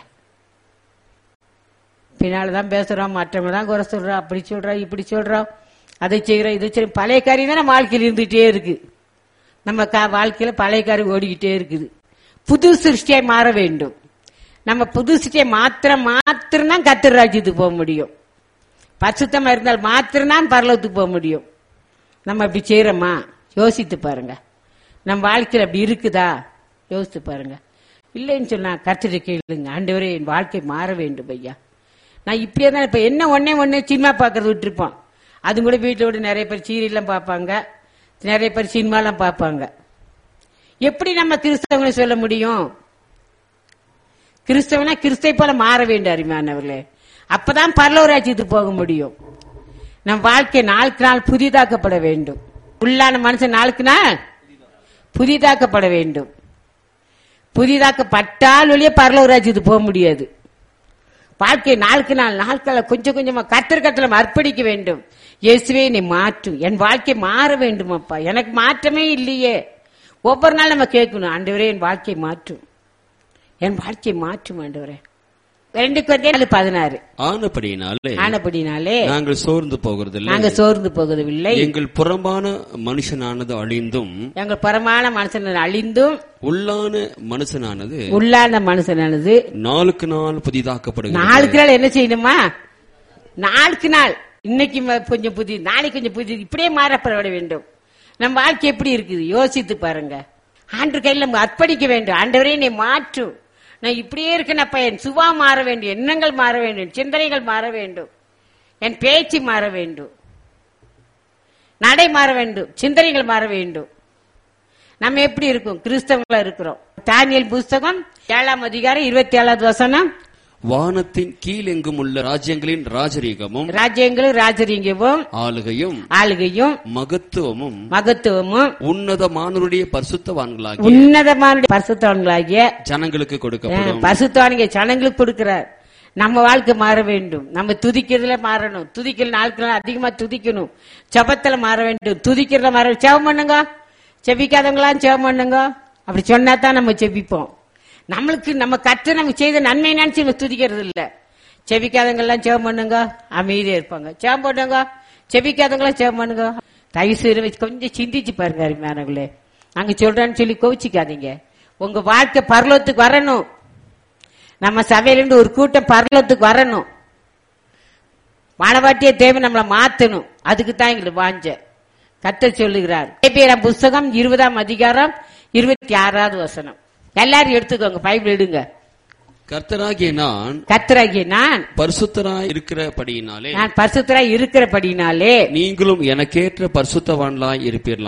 பின்னால்தான் பேசுறோம், மற்றவங்க தான் குறை சொல்றோம், அப்படி சொல்றோம், இப்படி சொல்றோம், அதை செய்யறோம், இதை செய்யறோம். பழைய காரியம் தான் நம்ம வாழ்க்கையில் இருந்துகிட்டே இருக்கு. நம்ம வாழ்க்கையில பழைய காரியம் ஓடிக்கிட்டே இருக்குது. புது சிருஷ்டியாய் மாற வேண்டும். நம்ம புது சிருஷ்டியை மாத்திரம் கர்த்தர் ராஜ்யத்துக்கு போக முடியும். பரிசுத்தமா இருந்தால் மாத்திரம் பரலோகத்துக்கு போக முடியும். நம்ம அப்படி செய்யறோமா? யோசித்து பாருங்க. நம்ம வாழ்க்கையில் அப்படி இருக்குதா? யோசித்து பாருங்க. இல்லைன்னு சொன்னா கர்த்தரை கேளுங்க. ஆண்டவரே, என் வாழ்க்கை மாற வேண்டும் ஐயா. நான் இப்படியே தான் இப்ப என்ன ஒன்னே சினிமா பாக்குறது விட்டுருப்போம். அது கூட வீட்டில் விட நிறைய பேர் சீரியல்லாம் பார்ப்பாங்க, நிறைய பேர் சினிமாலாம் பார்ப்பாங்க. எப்படி நம்ம கிறிஸ்தவங்களை சொல்ல முடியும்? கிறிஸ்தவனா கிறிஸ்தை போல மாற வேண்டும். அருமையானவர்களே, அப்பதான் பரலோக ராஜ்யத்துக்கு போக முடியும். நம் வாழ்க்கை நாளுக்கு நாள் புதிதாக்கப்பட வேண்டும். உள்ளான மனுஷன் நாளுக்கு நாள் புதிதாக்கப்பட வேண்டும். புதிதாக்கப்பட்டால் வழியே பரலோக ராஜ்யத்துக்கு போக முடியாது. வாழ்க்கை நாளுக்கு நாள் கொஞ்சம் கொஞ்சமா கர்த்தர் அர்ப்பணிக்க வேண்டும். இயேசுவே நீ மாற்றும், என் வாழ்க்கை மாற வேண்டும் அப்பா, எனக்கு மாற்றமே இல்லையே. ஒவ்வொரு நாள் நம்ம கேட்கணும், ஆண்டவரே என் வாழ்க்கை மாற்றும், என் வாழ்க்கை மாற்றும் ஆண்டவரே. 2 Corinthians 16. ஆனபடினாலே நாங்கள் சோர்ந்து போகிறதில்லை. எங்கள் புறம்பான மனுஷனானது அழிந்தும் உள்ளான மனுஷனானது நாளுக்கு நாள் புதிதாக்கப்படுகிறது. நாளுக்கு நாள் என்ன செய்யணுமா? நாளுக்கு நாள், இன்னைக்கு கொஞ்சம் புதிது, நாளைக்கு கொஞ்சம் புதிது, இப்படியே மாறப்பட வேண்டும். நம்ம வாழ்க்கை எப்படி இருக்குது யோசித்து பாருங்க. ஆண்டவர் கையில் நம்ம அர்ப்பணிக்க வேண்டும். ஆண்டவரே நீ மாற்றும், நான் இப்படியே இருக்கேனப்பா, என் சுபா மாற வேண்டும், எண்ணங்கள் மாற வேண்டும், சிந்தனைகள் மாற வேண்டும், என் பேச்சு மாற வேண்டும், நடை மாற வேண்டும், சிந்தனைகள் மாற வேண்டும். நம்ம எப்படி இருக்கும்? கிறிஸ்தவங்களா இருக்கிறோம். தானியேல் புஸ்தகம் 7ஆம் அதிகாரம் 27வது வசனம். வானத்தின் கீழ் எங்கும் உள்ள ராஜ்யங்களின் ராஜரீகமும் ஆளுகையும் மகத்துவமும் உன்னதமானவருடைய பரிசுத்தவான்களாகிய ஜனங்களுக்கு கொடுக்கப்படும். பரிசுத்தவான்கள் ஜனங்களுக்கு கொடுக்கிறார். நம்ம வாழ்க்கை மாற வேண்டும். நம்ம துதிக்கிறதுல மாறணும். துதிக்கிற நாட்கள் அதிகமா துதிக்கணும். ஜெபத்துல மாற வேண்டும். துதிக்கிறதுல மாற, ஜெபம் பண்ணுங்க. செபிக்காதவங்களாம் ஜெபம் பண்ணுங்க. அப்படி சொன்னா தான் நம்ம செபிப்போம். நம்மளுக்கு நம்ம கர்த்தர் நமக்கு செய்த நன்மை நினைச்சு நம்ம துதிக்கிறது இல்ல. செபிக்காதவங்கெல்லாம் ஜெபம் பண்ணுங்க, அமைதியா இருப்பாங்க. ஜெபம் பண்ணுங்க. செபிக்காதவங்களாம் ஜெபம் பண்ணுங்க. தயவு செய்து கொஞ்சம் சிந்திச்சு பாருங்க அருமையானவர்களே. அங்க சொல்றேன்னு சொல்லி கோவிச்சிக்காதீங்க. உங்க வாழ்க்கை பரலோகத்துக்கு வரணும். நம்ம சபையிலிருந்து ஒரு கூட்டம் பரலோகத்துக்கு வரணும். மானவாட்டிய தேவை நம்மளை மாத்தணும். அதுக்கு தான் எங்களுக்கு வாஞ்ச. கர்த்தர் சொல்லுகிறார். எபிரேயர் புஸ்தகம் 20ஆம் அதிகாரம் 26வது வசனம். எல்லாரும் எடுத்துக்கோங்க, பைபிள் எடுங்க. கர்த்தராகிய நான் பரிசுத்தராய் இருக்கிறபடியினாலே நீங்களும் எனக்கேற்ற பரிசுத்தவான்களாய்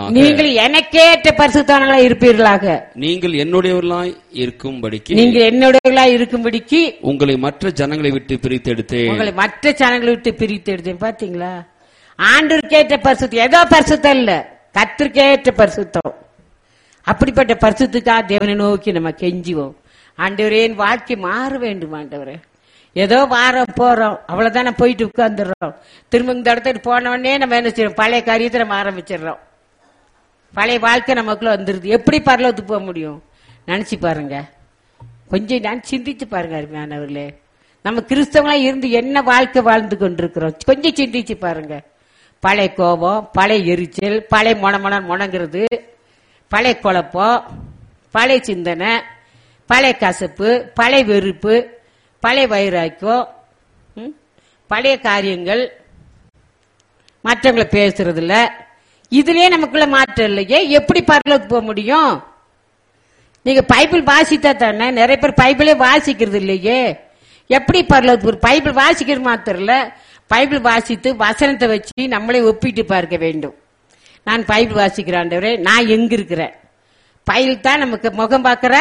இருப்பீர்களாக. நீங்கள் என்னுடையவர்களாய் இருக்கும்படிக்கு உங்களை மற்ற ஜனங்களை விட்டு பிரித்தெடுத்தேன். பாத்தீங்களா? ஆண்டவருக்கேற்ற பரிசுத்தம், ஏதோ பரிசுத்தம் இல்ல, கர்த்தருக்கேற்ற பரிசுத்தம். அப்படிப்பட்ட பரிசுத்தத்துக்காக தேவனை நோக்கி நம்ம கெஞ்சுவோம். ஆண்டவரே என் வாழ்க்கை மாற வேண்டும் ஆண்டவரே. ஏதோ வாரம் போறோம், அவ்வளவுதான் போயிட்டு உட்கார்ந்துடுறோம். திரும்ப இந்த இடத்துக்கு போனவொடனே நம்ம என்ன செய்யறோம்? பழைய காரியத்தை நம்ம ஆரம்பிச்சிடறோம். பழைய வாழ்க்கை நமக்குள்ள வந்துருது. எப்படி பரலோகத்துக்கு போக முடியும்? நினைச்சு பாருங்க. கொஞ்சம் சிந்திச்சு பாருங்க அருமையானவர்களே. நம்ம கிறிஸ்தவங்களா இருந்து என்ன வாழ்க்கை வாழ்ந்து கொண்டிருக்கிறோம் கொஞ்சம் சிந்திச்சு பாருங்க. பழைய கோபம், பழைய எரிச்சல், பழைய முணங்கிறது, பழைய குழப்பம், பழைய சிந்தனை, பழைய கசப்பு, பழைய வெறுப்பு, பழைய வைராக்கியம், பழைய காரியங்கள், மற்றவங்களை பேசுறது இல்ல. இதுலயே நமக்குள்ள மாற்றம் இல்லையே, எப்படி பரலோகத்துக்கு போக முடியும்? நீங்க பைபிள் வாசித்தா தானே. நிறைய பேர் பைபிளே வாசிக்கிறது இல்லையே, எப்படி பரலோகத்துக்கு? பைபிள் வாசிக்கிறது மாத்திரம் இல்ல, பைபிள் வாசித்து வசனத்தை வச்சு நம்மளே ஒப்பிட்டு பார்க்க வேண்டும். நான் பைபிள் வாசிக்கிறேன் ஆண்டவரே, நான் எங்க இருக்கிறேன்? பைபிள் தான் நமக்கு முகம் பார்க்கிற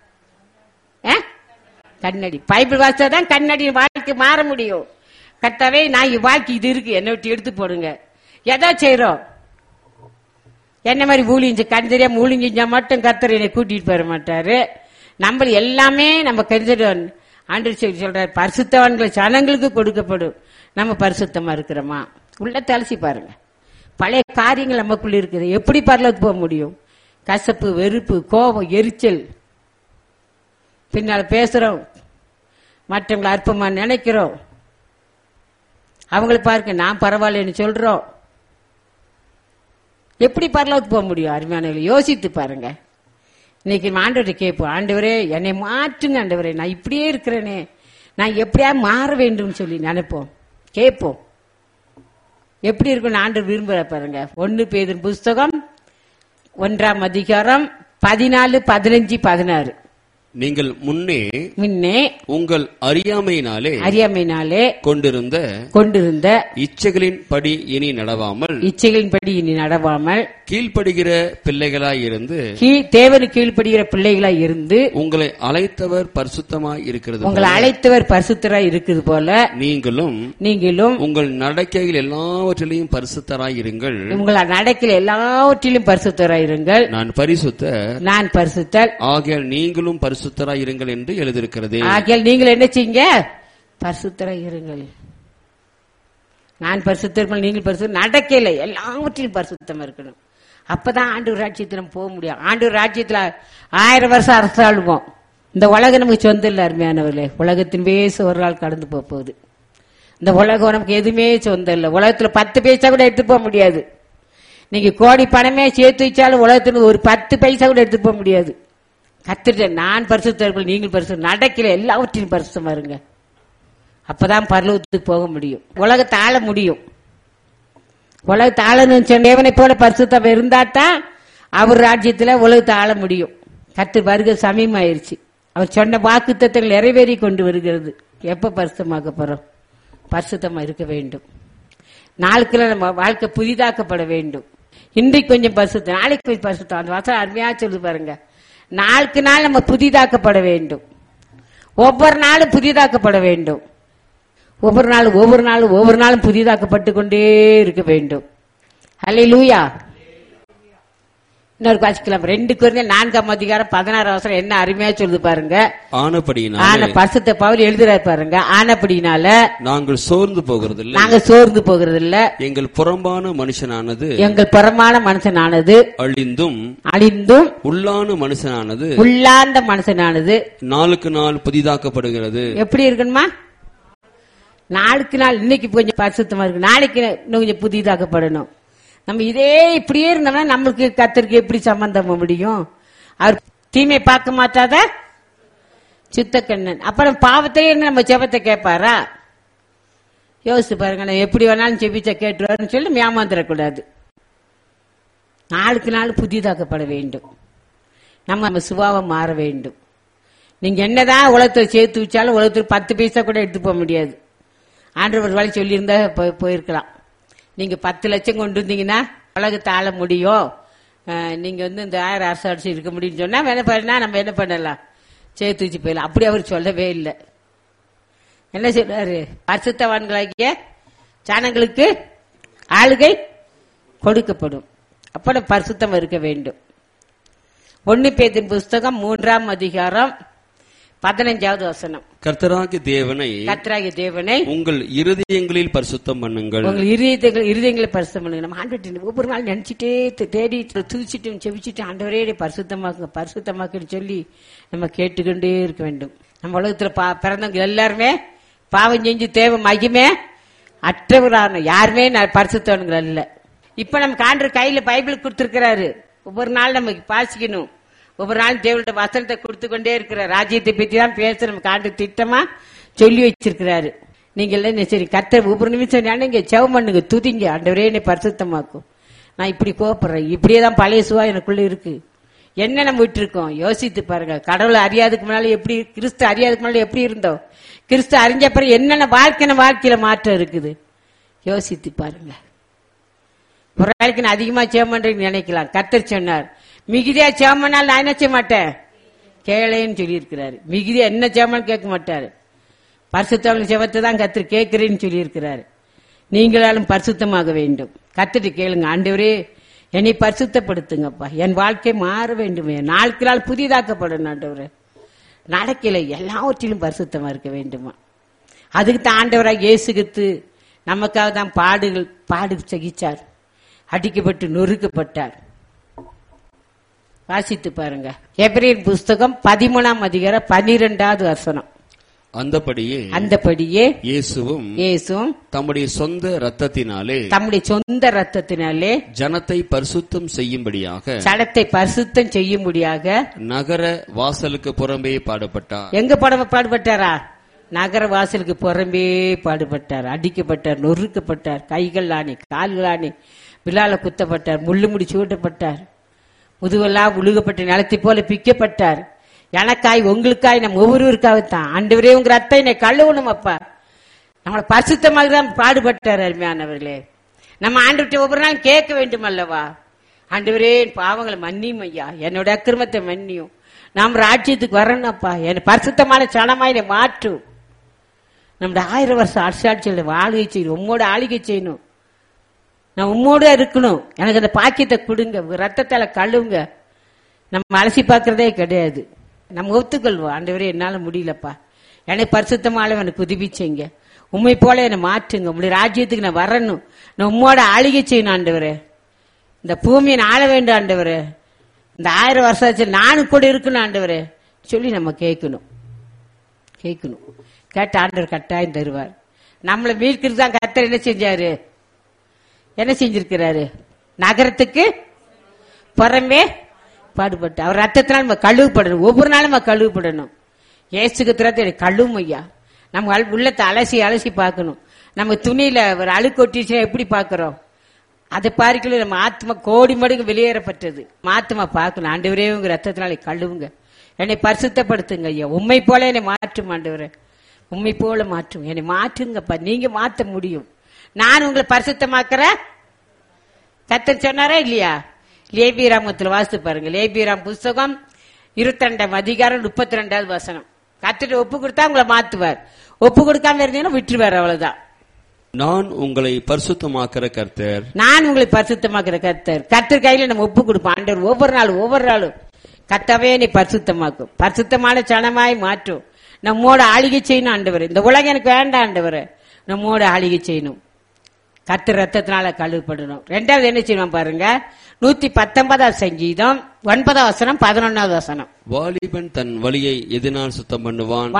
கண்ணாடி. பைபிள் வாசிச்சாதான் கண்ணாடி வாழ்க்கை மாற முடியும். கர்த்தாவே, நான் வாழ்க்கை இது இருக்கு, என்னை விட்டு எடுத்து போடுங்க. எதா செய்யறோம்? என்ன மாதிரி ஊழிஞ்சு கண் தெரியாம ஊழிஞ்சா மட்டும் கர்த்தர் என்னை கூட்டிட்டு போற மாட்டாரு. நம்ம எல்லாமே நம்ம கருதிடுவோம். ஆண்டு சொல்றாரு, பரிசுத்தவான்கள் ஜனங்களுக்கு கொடுக்கப்படும். நம்ம பரிசுத்தமா இருக்கிறோமா? உள்ள தலசி பாருங்க. பழைய காரியங்கள் நமக்குள்ள இருக்குது. எப்படி பரலோகத்துக்கு போக முடியும்? கசப்பு, வெறுப்பு, கோபம், எரிச்சல், பின்னால பேசுறோம், மற்றவங்களை அற்பமா நினைக்கிறோம், அவங்களை பார்க்க நான் பரவாயில்லன்னு சொல்றோம். எப்படி பரலோகத்துக்கு போக முடியும்? அருமையானவர்களை யோசித்து பாருங்க. இன்னைக்கு ஆண்டவரை கேட்போம், ஆண்டவரே என்னை மாற்றுங்க, ஆண்டவரே நான் இப்படியே இருக்கிறேனே, நான் எப்படியா மாற வேண்டும் சொல்லி நினைப்போம், கேட்போம். எப்படி இருக்குன்னு ஆண்டவர் விரும்புற பாருங்க. 1 பேதுரு புஸ்தகம் 1ஆம் அதிகாரம் 14, 15, 16. நீங்கள் முன்னே உங்கள் அறியாமையினாலே கொண்டிருந்த இச்சைகளின் படி இனி நடவாமல் கீழ்ப்படுகிற பிள்ளைகளாய் இருந்து தேவனுக்கு கீழ்ப்படுகிற பிள்ளைகளாய் இருந்து உங்களை அழைத்தவர் பரிசுத்தமாய் இருக்கிறது. உங்களை அழைத்தவர் பரிசுத்தராய் இருக்கிறது போல நீங்களும் உங்கள் நடக்கைகள் எல்லாவற்றிலும் பரிசுத்தராய் இருங்கள். உங்கள் நடக்கையில் எல்லாவற்றிலும் பரிசுத்தராய் இருங்கள். நான் பரிசுத்தர் ஆகையால் நீங்களும் பரிசுத்தராய் இருங்கள் என்று எழுதியிருக்கிறது. ஆகையால் நீங்கள் என்ன செய்யுங்க? பரிசுத்தராய் இருங்கள். நான் பரிசுத்தர்கள், நீங்கள் பரிசுத்தர். நடக்கையில எல்லாவற்றிலும் பரிசுத்தமா இருக்கணும். அப்பதான் ஆண்டவர் ராஜ்யத்துல போக முடியும். ஆண்டவர் ராஜ்யத்துல 1000 வருஷம் அரசாளுவோம். இந்த உலகம் நமக்கு சொந்தம் இல்ல அருமையானவர்களே. உலகத்தின் பேச ஒரு நாள் கடந்து போகுது. இந்த உலகம் நமக்கு எதுவுமே சொந்தம் இல்ல. உலகத்துல 10 பைசா கூட எடுத்து போக முடியாது. நீங்க கோடி பணமே சேர்த்து வச்சாலும் உலகத்துல ஒரு 10 பைசா கூட எடுத்து போக முடியாது. கத்துட்டு நான் பரிசுத்தர்கள், நீங்கள் பரிசுத்தர். நடக்கல எல்லாவற்றையும் பரிசுத்தமா இருங்க. அப்பதான் பரலோகத்துக்கு போக முடியும். உலகத்தை ஆள முடியும். உலகத்தை ஆளணும் தேவனை போல பரிசுத்தம் இருந்தாதான் அவர் ராஜ்யத்துல உலகத்தை ஆள முடியும். கர்த்தர் வருகை சமீபமாயிருச்சு. அவர் சொன்ன வாக்குத்தத்தங்கள் நிறைவேறி கொண்டு வருகிறது. எப்ப பரிசுத்தமாக்க போறோம்? பரிசுத்தமா இருக்க வேண்டும். நாளுக்குள்ள நம்ம வாழ்க்கை புதிதாக்கப்பட வேண்டும். இன்றைக்கு கொஞ்சம் பரிசுத்தம், நாளைக்கு கொஞ்சம் பரிசுத்தம். அந்த வசனம் அருமையா சொல்லி பாருங்க. நாளுக்கு நாள் நம்ம புதிதாக்கப்பட வேண்டும். ஒவ்வொரு நாளும் புதிதாக்கப்பட வேண்டும். ஒவ்வொரு நாளும் புதிதாக்கப்பட்டு கொண்டே இருக்க வேண்டும். ஹல்லேலூயா. இன்னொரு வாசிக்கலாம். 2 கொரிந்தியர் 4ஆம் அதிகாரம் 16ஆம் வசனம் என்ன அருமையா சொல்லுது பாருங்க. பரிசுத்த பவுல் எழுதுறாரு பாருங்க. ஆனபடியினால நாங்கள் சோர்ந்து போகிறது இல்ல. எங்கள் புறம்பான மனுஷனானது அழிந்தும் உள்ளாந்த மனுஷனானது நாளுக்கு நாள் புதிதாக்கப்படுகிறது. எப்படி இருக்கணுமா? நாளுக்கு நாள். இன்னைக்கு கொஞ்சம் பரிசுத்தமா இருக்கு, நாளைக்கு இன்னும் கொஞ்சம் புதிதாக்கப்படணும். நம்ம இதே இப்படியே இருந்தோம்னா நம்மளுக்கு கர்த்தருக்கு எப்படி சம்பந்தம் முடியும்? அவர் தீமை பார்க்க மாட்டாத சுத்தக்கண்ணன். அப்புறம் பாவத்தையே நம்ம ஜெபத்தை கேட்பாரா? யோசிச்சு பாருங்க. நான் எப்படி வேணாலும் ஜெபிச்ச கேட்டுருவாருன்னு சொல்லி ஏமாந்துடக்கூடாது. நாளுக்கு நாள் புதிதாக்கப்பட வேண்டும். நம்ம சுபாவம் மாற வேண்டும். நீங்க என்னதான் உலகத்தை சேர்த்து வச்சாலும் உலகத்தில் 10 பைசா கூட எடுத்து போக முடியாது. ஆண்டவர் வழி சொல்லியிருந்தா போயிருக்கலாம். நீங்க 10 லட்சம் கொண்டு இருந்தீங்கன்னா உலகத்தை ஆள முடியும். நீங்க இந்த 1000 அரசு இருக்க முடியும்னு சொன்னா நம்ம என்ன பண்ணலாம்? சேர்த்து வச்சு போயிடலாம். அப்படி அவர் சொல்லவே இல்லை. என்ன சொல்றாரு? பரிசுத்தவான்களாகிய ஜனங்களுக்கு ஆளுகை கொடுக்கப்படும். அப்ப பரிசுத்தம் இருக்க வேண்டும். 1 பேதுரு புஸ்தகம் 3ஆம் அதிகாரம் 15வது வசனம். கர்த்தராகிய தேவனை உங்கள் இருதயங்களில் பரிசுத்தம் பண்ணுங்கள். உங்கள் இருதயங்களை பரிசுத்தம் பண்ணுங்க. நம்ம ஆண்டவரை ஒவ்வொரு நாள் நினைச்சிட்டே தேடி துதிச்சிட்டு செவிச்சிட்டு ஆண்டவரே பரிசுத்தமாக்குன்னு சொல்லி நம்ம கேட்டுக்கொண்டே இருக்க வேண்டும். நம்ம உலகத்துல பிறந்தவங்க எல்லாருமே பாவம் செஞ்சு தேவை மகிமே அற்றவரான யாருமே பரிசுத்தவனுங்கள் அல்ல. இப்ப நம்ம ஆண்டவர் கையில பைபிள் கொடுத்திருக்கிறாரு. ஒவ்வொரு நாள் நம்ம வாசிக்கணும். ஒவ்வொரு நாளும் தேவனுடைய வசனத்தை கொடுத்து கொண்டே இருக்கிறார். ராஜ்யத்தை பற்றி தான் பேச நமக்கு ஆண்டு திட்டமா சொல்லி வச்சிருக்கிறாரு. நீங்க எல்லாம் சரி கர்த்தர் ஒவ்வொரு நிமிஷம் நீங்க ஜெபம் பண்ணுங்க, துதிங்க, ஆண்டவரே என்னை பரிசுத்தமாக்கும். நான் இப்படி கோபப்படுறேன், இப்படியே தான் பழைய சுவா எனக்குள்ள இருக்கு. என்ன நம்ம விட்டு இருக்கோம் யோசித்து பாருங்க. கடவுளை அறியாதுக்கு முன்னால எப்படி, கிறிஸ்து அறியாதுக்கு முன்னால எப்படி இருந்தோம், கிறிஸ்து அறிஞ்ச பிறகு என்னென்ன வாழ்க்கையில மாற்றம் இருக்குது யோசித்து பாருங்க. ஒரு நாளைக்கு நான் அதிகமா ஜெபம் பண்றேன்னு நினைக்கலாம். கர்த்தர் சொன்னார், மிகுதியா ஜெபம் பண்ணாலும் நான் என்ன செய்ய மாட்டேன், கேளேன்னு சொல்லி இருக்கிறாரு. மிகுதியா என்ன ஜெபம் கேட்க மாட்டாரு. பரிசுத்தவங்க ஜெபத்தை தான் கர்த்தர் கேட்கிறேன்னு சொல்லி இருக்கிறாரு. நீங்களாலும் பரிசுத்தமாக வேண்டும். கர்த்தர் கேளுங்க, ஆண்டவரே என்னை பரிசுத்தப்படுத்துங்கப்பா, என் வாழ்க்கை மாற வேண்டுமே, நாளுக்கு நாள் புதிதாக்கப்படணும் ஆண்டவரே. நடக்கல எல்லாவற்றிலும் பரிசுத்தமா இருக்க வேண்டுமா. அதுக்கு தான் ஆண்டவராக இயேசுகித்து நமக்காக தான் பாடு சகிச்சார், அடிக்கப்பட்டு நொறுக்கப்பட்டார். வாசித்து பாருங்க. எபிரேயர் புஸ்தகம் 13ஆம் அதிகாரம் 12வது வசனம். அந்தபடியே இயேசுவும் தம்முடைய சொந்த இரத்தத்தினாலே ஜனத்தை பரிசுத்தம் செய்யும்படியாக நகர வாசலுக்கு புறம்பே பாடுபட்டார். எங்க பாடுபட்டாரா? நகர வாசலுக்கு புறம்பே பாடுபட்டார். அடிக்கப்பட்டார், நொறுக்கப்பட்டார், கைகள் ஆணி கால்கள் ஆணி விழால குத்தப்பட்டார், முள்ளு முடி சூட்டப்பட்டார், முதுவெல்லாம் உழுகப்பட்ட நிலத்தை போல பிக்கப்பட்டார். எனக்காய் உங்களுக்காய் நம்ம ஒவ்வொருவருக்காகத்தான். ஆண்டவரே உங்க ரத்தம் என்னை கழுவணும் அப்பா, நம்மளை பரிசுத்தமாக தான் பாடுபட்டார். அருமையானவர்களே, நம்ம ஆண்டவர்கிட்ட ஒவ்வொரு நாள் கேட்க வேண்டும் அல்லவா, ஆண்டவரே என் பாவங்களை மன்னியும் ஐயா, என்னோட அக்கிரமத்தை மன்னியும், நாம் ராஜ்யத்துக்கு வரணும் அப்பா, என் பரிசுத்தமான சனமாய் என்னை மாற்றும், நம்முடைய 1000 வருஷம் அரசாட்சியில் ஆளுகை செய்யணும், உம்மோட ஆளுகை செய்யணும், நான் உம்மோட இருக்கணும், எனக்கு அந்த பாக்கியத்தை கொடுங்க, ரத்தத்தால கழுவுங்க. நம்ம அலசி பார்க்கறதே கிடையாது. நம்ம ஒத்துக்கொள்வோம், ஆண்டவரே என்னால முடியலப்பா, என்னை பரிசுத்தமால எனக்கு உதவிச்சீங்க, உண்மை போல என்னை மாற்றுங்க, உங்களுடைய ராஜ்யத்துக்கு நான் வரணும், நான் உம்மோட ஆளுகை செய்யணும் ஆண்டவரே, இந்த பூமியை ஆள வேண்டும் ஆண்டவரே, இந்த 1000 வருஷம் நானும் கூட இருக்கணும் ஆண்டவரே சொல்லி நம்ம கேட்கணும். கேட்ட ஆண்டவர் கட்டாயம் தருவார். நம்மளை மீட்கிறது தான் கர்த்தர் என்ன செஞ்சிருக்கிறாரு, நகரத்துக்கு புறமே பாடுபட்டு அவர் ரத்தத்தினால் நம்ம கழுவுப்படணும். ஒவ்வொரு நாளும் நம்ம கழுவுப்படணும். ஏசுக்கு திறத்தை கழுவும் ஐயா. நம்ம உள்ளத்தை அலசி பார்க்கணும். நம்ம துணியில ஒரு அழுக்கு ஒட்டிச்சுன்னா எப்படி பாக்குறோம், அதை பார்க்கல நம்ம ஆத்மா கோடி மடங்கு வெளியேறப்பட்டது. ஆத்மா பார்க்கணும். ஆண்டவரே உங்க ரத்தத்தினால கழுவுங்க, என்னை பரிசுத்தப்படுத்துங்க ஐயா, உண்மை போல என்னை மாற்றும் ஆண்டவரே, உண்மை போல மாற்றும், என்னை மாற்றுங்கப்பா, நீங்க மாற்ற முடியும், நான் உங்களை பரிசுத்தமாக்குற கர்த்தர் சொன்னாரா இல்லையா? லேபியராமத்தில் வாசித்து பாருங்க. லேபியராம் புஸ்தகம் 22ஆம் அதிகாரம் 32வது வசனம். கர்த்தர் ஒப்பு கொடுத்தா உங்களை மாத்துவார், ஒப்பு கொடுக்காம இருந்தீங்கன்னா விட்டுருவார், அவ்வளவுதான். நான் உங்களை பரிசுத்தமாக்குற கர்த்தர், கர்த்தர் கையில நம்ம ஒப்பு கொடுப்போம். ஆண்டவர் ஒவ்வொரு நாளும் கர்த்தாவே நீ பரிசுத்தமாக்கும், பரிசுத்தமான சனமாய் மாற்றும், நம்மோட ஆளுகை செய்யணும் ஆண்டவர், இந்த உலகம் எனக்கு வேண்டாம் ஆண்டவர், நம்மோட ஆளுகை செய்யணும், கர்த்தர் ரத்தத்தினால கழுவப்படணும். 2வது என்ன செய்யணும் பாருங்க, 119ஆம் சங்கீதம் 9ஆம் வசனம் 11வது வசனம். வாலிபன் தன் வழியை எதனால் சுத்தம் பண்ணுவான்,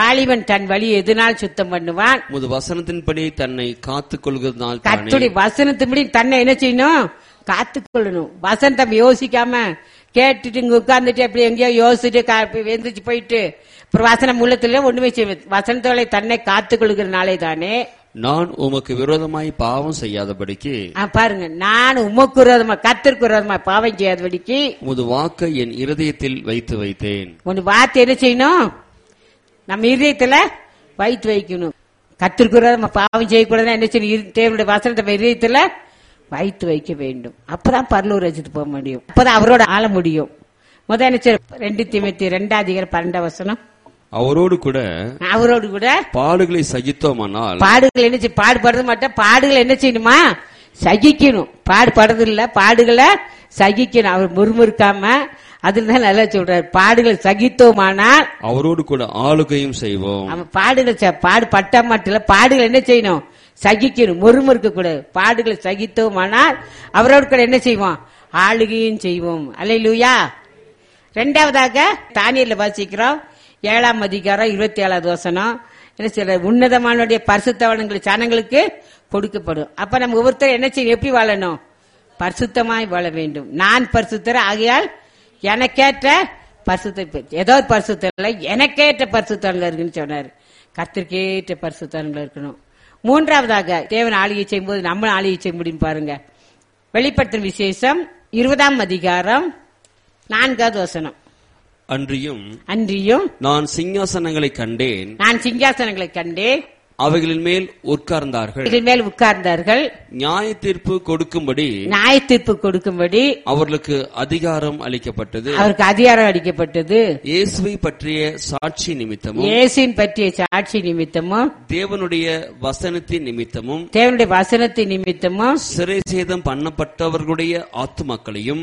உமது வசனத்தின்படி தன்னை காத்துக் கொள்கிறதுனால், கர்த்தருடைய வசனத்தின்படி தன்னை என்ன செய்யணும், காத்துக்கொள்ளணும். வசனம் யோசிக்காம கேட்டுட்டு இங்க உட்கார்ந்துட்டு அப்படி எங்கேயோ யோசிச்சுட்டு எந்திரிச்சு போயிட்டு அப்புறம் வசனம் உள்ளத்துல ஒண்ணுமே செய்வேன். வசனத்தோட தன்னை காத்துக் கொள்கிறனாலே தானே நான் உமக்கு விரோதமாய் பாவம் செய்யாதபடிக்கு, பாருங்க, நான் உமக்கு விரோதமா கர்த்தருக்கு விரோதமா பாவம் செய்யாதபடிக்கு உமது வாக்கை என் இருதயத்தில் வைத்தேன். உன் வார்த்தை என்ன செய்யணும், நம்ம இருதயத்துல வைக்கணும். கர்த்தருக்கு விரோதமா பாவம் செய்யக்கூடாதுன்னா என்ன செய்யணும், தேவனுடைய வசனத்தை இருதயத்துல வைத்து வைக்க வேண்டும். அப்பதான் பரலோக ராஜ்யத்துக்கு போக முடியும், அப்பதான் அவரோட ஆள முடியும். முதல் 2 தீமோத்தேயு 2ஆம் அதிகாரம் 12ஆம் வசனம். அவரோடு கூட பாடுகளை சகித்தோமானால், பாடுகள் என்ன பாடுபடுறது மாட்டோம், பாடுகளை என்ன செய்யணுமா சகிக்கணும். பாடுபடுறது இல்ல, பாடுகளை சகிக்கணும். அவர் முறுமுறுக்காம அதுலதான் நல்லா சொல்றாரு, பாடுகள் சகித்தோமானால் அவரோடு கூட ஆளுகையும் செய்வோம். பாடுகள் பாடுபட்ட மாட்டல, பாடுகள் என்ன செய்யணும் சகிக்கணும், முறுமுறுக்க கூடாது. பாடுகளை சகித்தோமானால் அவரோடு கூட என்ன செய்வோம், ஆளுகையும் செய்வோம். அல்லேலூயா. 2வதாக தானியேல்ல வாசிக்கிறோம் 7ஆம் அதிகாரம் 27வது வசனம். என்ன சொல்ற, உன்னதமானுடைய பரிசுத்தவான்கள் ஜனங்களுக்கு கொடுக்கப்படும். அப்ப நம்ம ஒவ்வொருத்தரும் என்ன செய்யணும், எப்படி வாழணும், பரிசுத்தமாய் வாழ வேண்டும். நான் பரிசுத்தர் ஆகையால் எனக்கேற்ற பரிசுத்த ஏதோ ஒரு பரிசுத்தம் இல்லை, எனக்கேற்ற பரிசுத்தங்கள் இருக்குன்னு சொன்னாரு. கர்த்தருக்கேற்ற பரிசுத்தங்கள் இருக்கணும். மூன்றாவதாக தேவன் ஆளுகை செய்யும் போது நம்மளும் ஆளுகை செய்ய முடியும் பாருங்க. வெளிப்படுத்தும் விசேஷம் 20ஆம் அதிகாரம் 4வது வசனம். அன்றியும் நான் சிங்காசனங்களை கண்டேன், அவைகளின் மேல் உட்கார்ந்தார்கள், நியாய தீர்ப்பு கொடுக்கும்படி அவர்களுக்கு அதிகாரம் அளிக்கப்பட்டது. இயேசுவை பற்றிய சாட்சி நிமித்தமும் தேவனுடைய வசனத்தின் நிமித்தமும் சிறைசேதம் பண்ணப்பட்டவர்களுடைய ஆத்துமாக்களையும்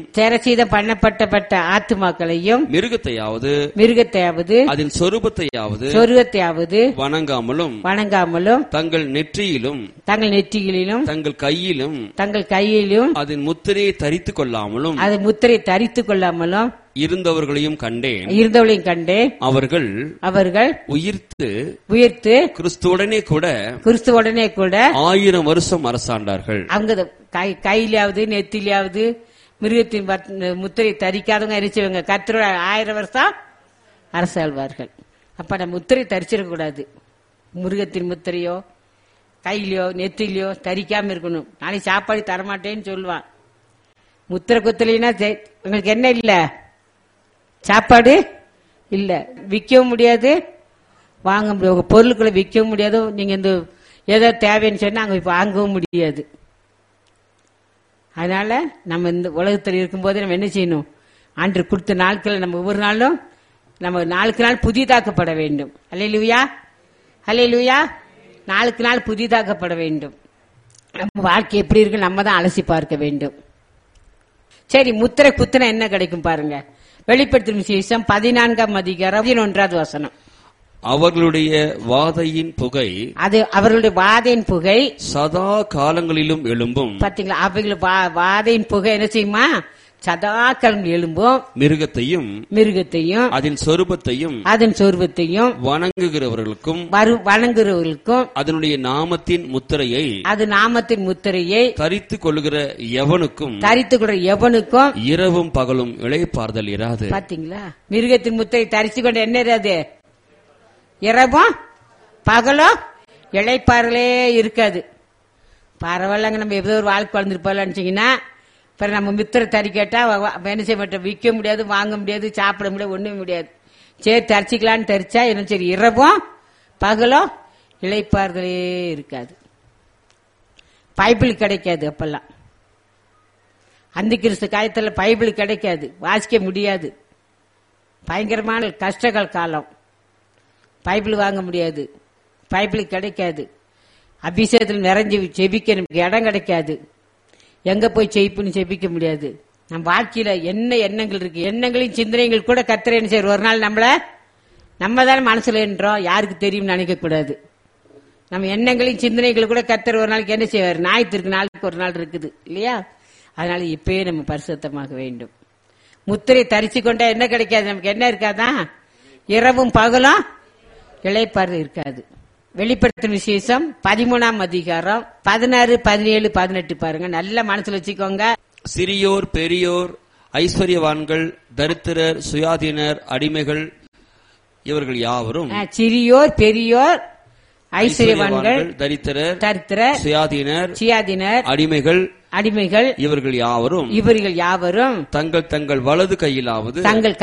மிருகத்தையாவது அதன் சொரூபத்தையாவது வணங்காமலும் தங்கள் நெற்றியிலும் தங்கள் கையிலும் அதன் முத்திரையை தரித்துக் கொள்ளாமலும் இருந்தவர்களையும் கண்டேன். அவர்கள் உயிர்த்து கிறிஸ்துவுடனே கூட 1000 வருஷம் அரசாண்டார்கள். அவங்க கையிலாவது நெத்திலாவது மிருகத்தின் முத்திரை தரிக்காதவங்க எரிச்சவங்க கர்த்தரோட 1000 வருஷம் அரசாழ்வார்கள். அப்ப நம்ம முத்திரை தரிச்சிடக்கூடாது. மிருகத்தின் முத்திரையோ கையிலையோ நெத்திலையோ தரிக்காம இருக்கணும். நாளைக்கு சாப்பாடு தரமாட்டேன்னு சொல்லுவான். முத்திரை குத்தலைன்னா உங்களுக்கு என்ன இல்ல, சாப்பாடு இல்ல, விற்கவும் முடியாது, வாங்க முடியாது, பொருட்களை விற்கவும் முடியாது. நீங்க இந்த ஏதோ தேவைன்னு சொன்னா அங்க வாங்கவும் முடியாது. அதனால நம்ம இந்த உலகத்தில் இருக்கும்போது நம்ம என்ன செய்யணும்? அன்று கொடுத்த நாட்களை நம்ம ஒவ்வொரு நாளும் நம்ம நாளுக்கு நாள் புதிதாக்கப்பட வேண்டும். அல்லேலூயா, அல்லேலூயா. நாளுக்கு நாள் புதிதாக்கப்பட வேண்டும். நம்ம வாழ்க்கை எப்படி இருக்கு நம்ம தான் அலசி பார்க்க வேண்டும். சரி, முத்திரை குத்துனா என்ன கிடைக்கும் பாருங்க. வெளிப்படுத்தும் விசேஷம் 14ஆம் அதிகாரம் 11வது வசனம். அவர்களுடைய வாதையின் புகை சதா காலங்களிலும் எழும்பும். பாத்தீங்களா, அவைகள் வாதையின் புகை என்ன செய்யுமா? சதா காலம் எழும்பும். மிருகத்தையும் அதன் சொரூபத்தையும் வணங்குகிறவர்களுக்கும் அதனுடைய நாமத்தின் முத்திரையை தரித்துக் கொள்ளுகிற எவனுக்கும் இரவும் பகலும் இளைப்பாறுதல் இராது. பாத்தீங்களா, மிருகத்தின் முத்திரை தரித்து கொண்டு என்ன இராது? இரவும் பகலும் இளைப்பாறுதலே இருக்காது. பரவாயில்லங்க, நம்ம ஏதோ ஒரு வாழ்க்கை வாழ்ந்துருப்போம்னு நம்ம மித்திர தறி கேட்டா என்ன செய்ய மாட்டோம்? விற்க முடியாது, வாங்க முடியாது, சாப்பிட முடியாது, ஒண்ணுமே முடியாது. சரி தரிச்சிக்கலான்னு தரிச்சா என்ன சரி, இரவும் பகலும் இளைப்பாறுதலே இருக்காது. பைபிள் கிடைக்காது. அப்பெல்லாம் அந்த கிறிஸ்து காலத்துல பைபிள் கிடைக்காது, வாசிக்க முடியாது. பயங்கரமான கஷ்டங்கள் காலம். பைபிள் வாங்க முடியாது, பைபிள் கிடைக்காது. அபிஷேகத்தில் நிறைஞ்சு செபிக்க நமக்கு இடம் கிடைக்காது. எங்க போய் செய்ப்புன்னு செபிக்க முடியாது. நம்ம வாழ்க்கையில என்ன எண்ணங்கள் இருக்கு, எண்ணங்களின் சிந்தனைகள் கூட கர்த்தர் என்ன செய்வார்? ஒரு நாள் நம்ம தானே மனசுல என்றோம், யாருக்கு தெரியும் நினைக்க கூடாது. நம்ம எண்ணங்களின் சிந்தனைகள் கூட கர்த்தர் ஒரு நாளைக்கு என்ன செய்வார்? ஞாயிற்றுக்கு நாளுக்கு ஒரு நாள் இருக்குது இல்லையா? அதனால இப்பயே நம்ம பரிசுத்தமாக வேண்டும். முத்திரை தரிச்சு கொண்டா என்ன கிடைக்காது? நமக்கு என்ன இருக்காதான்? இரவும் பகலும் இளைப்பாறுதல் இருக்காது. வெளிப்படுத்தும் விசேஷம் 13ஆம் அதிகாரம் 16, 17, 18 பாருங்க. நல்ல மனசுல வச்சுக்கோங்க. சிறியோர் பெரியோர், ஐஸ்வர்யவான்கள், தரித்திரர், சுயாதீனர், அடிமைகள், இவர்கள் யாவரும் சிறியோர் பெரியோர் ஐஸ்வர்யவான்கள் தரித்திரர் சுயாதீனர் அடிமைகள் இவர்கள் யாவரும் தங்கள் வலது கையிலாவது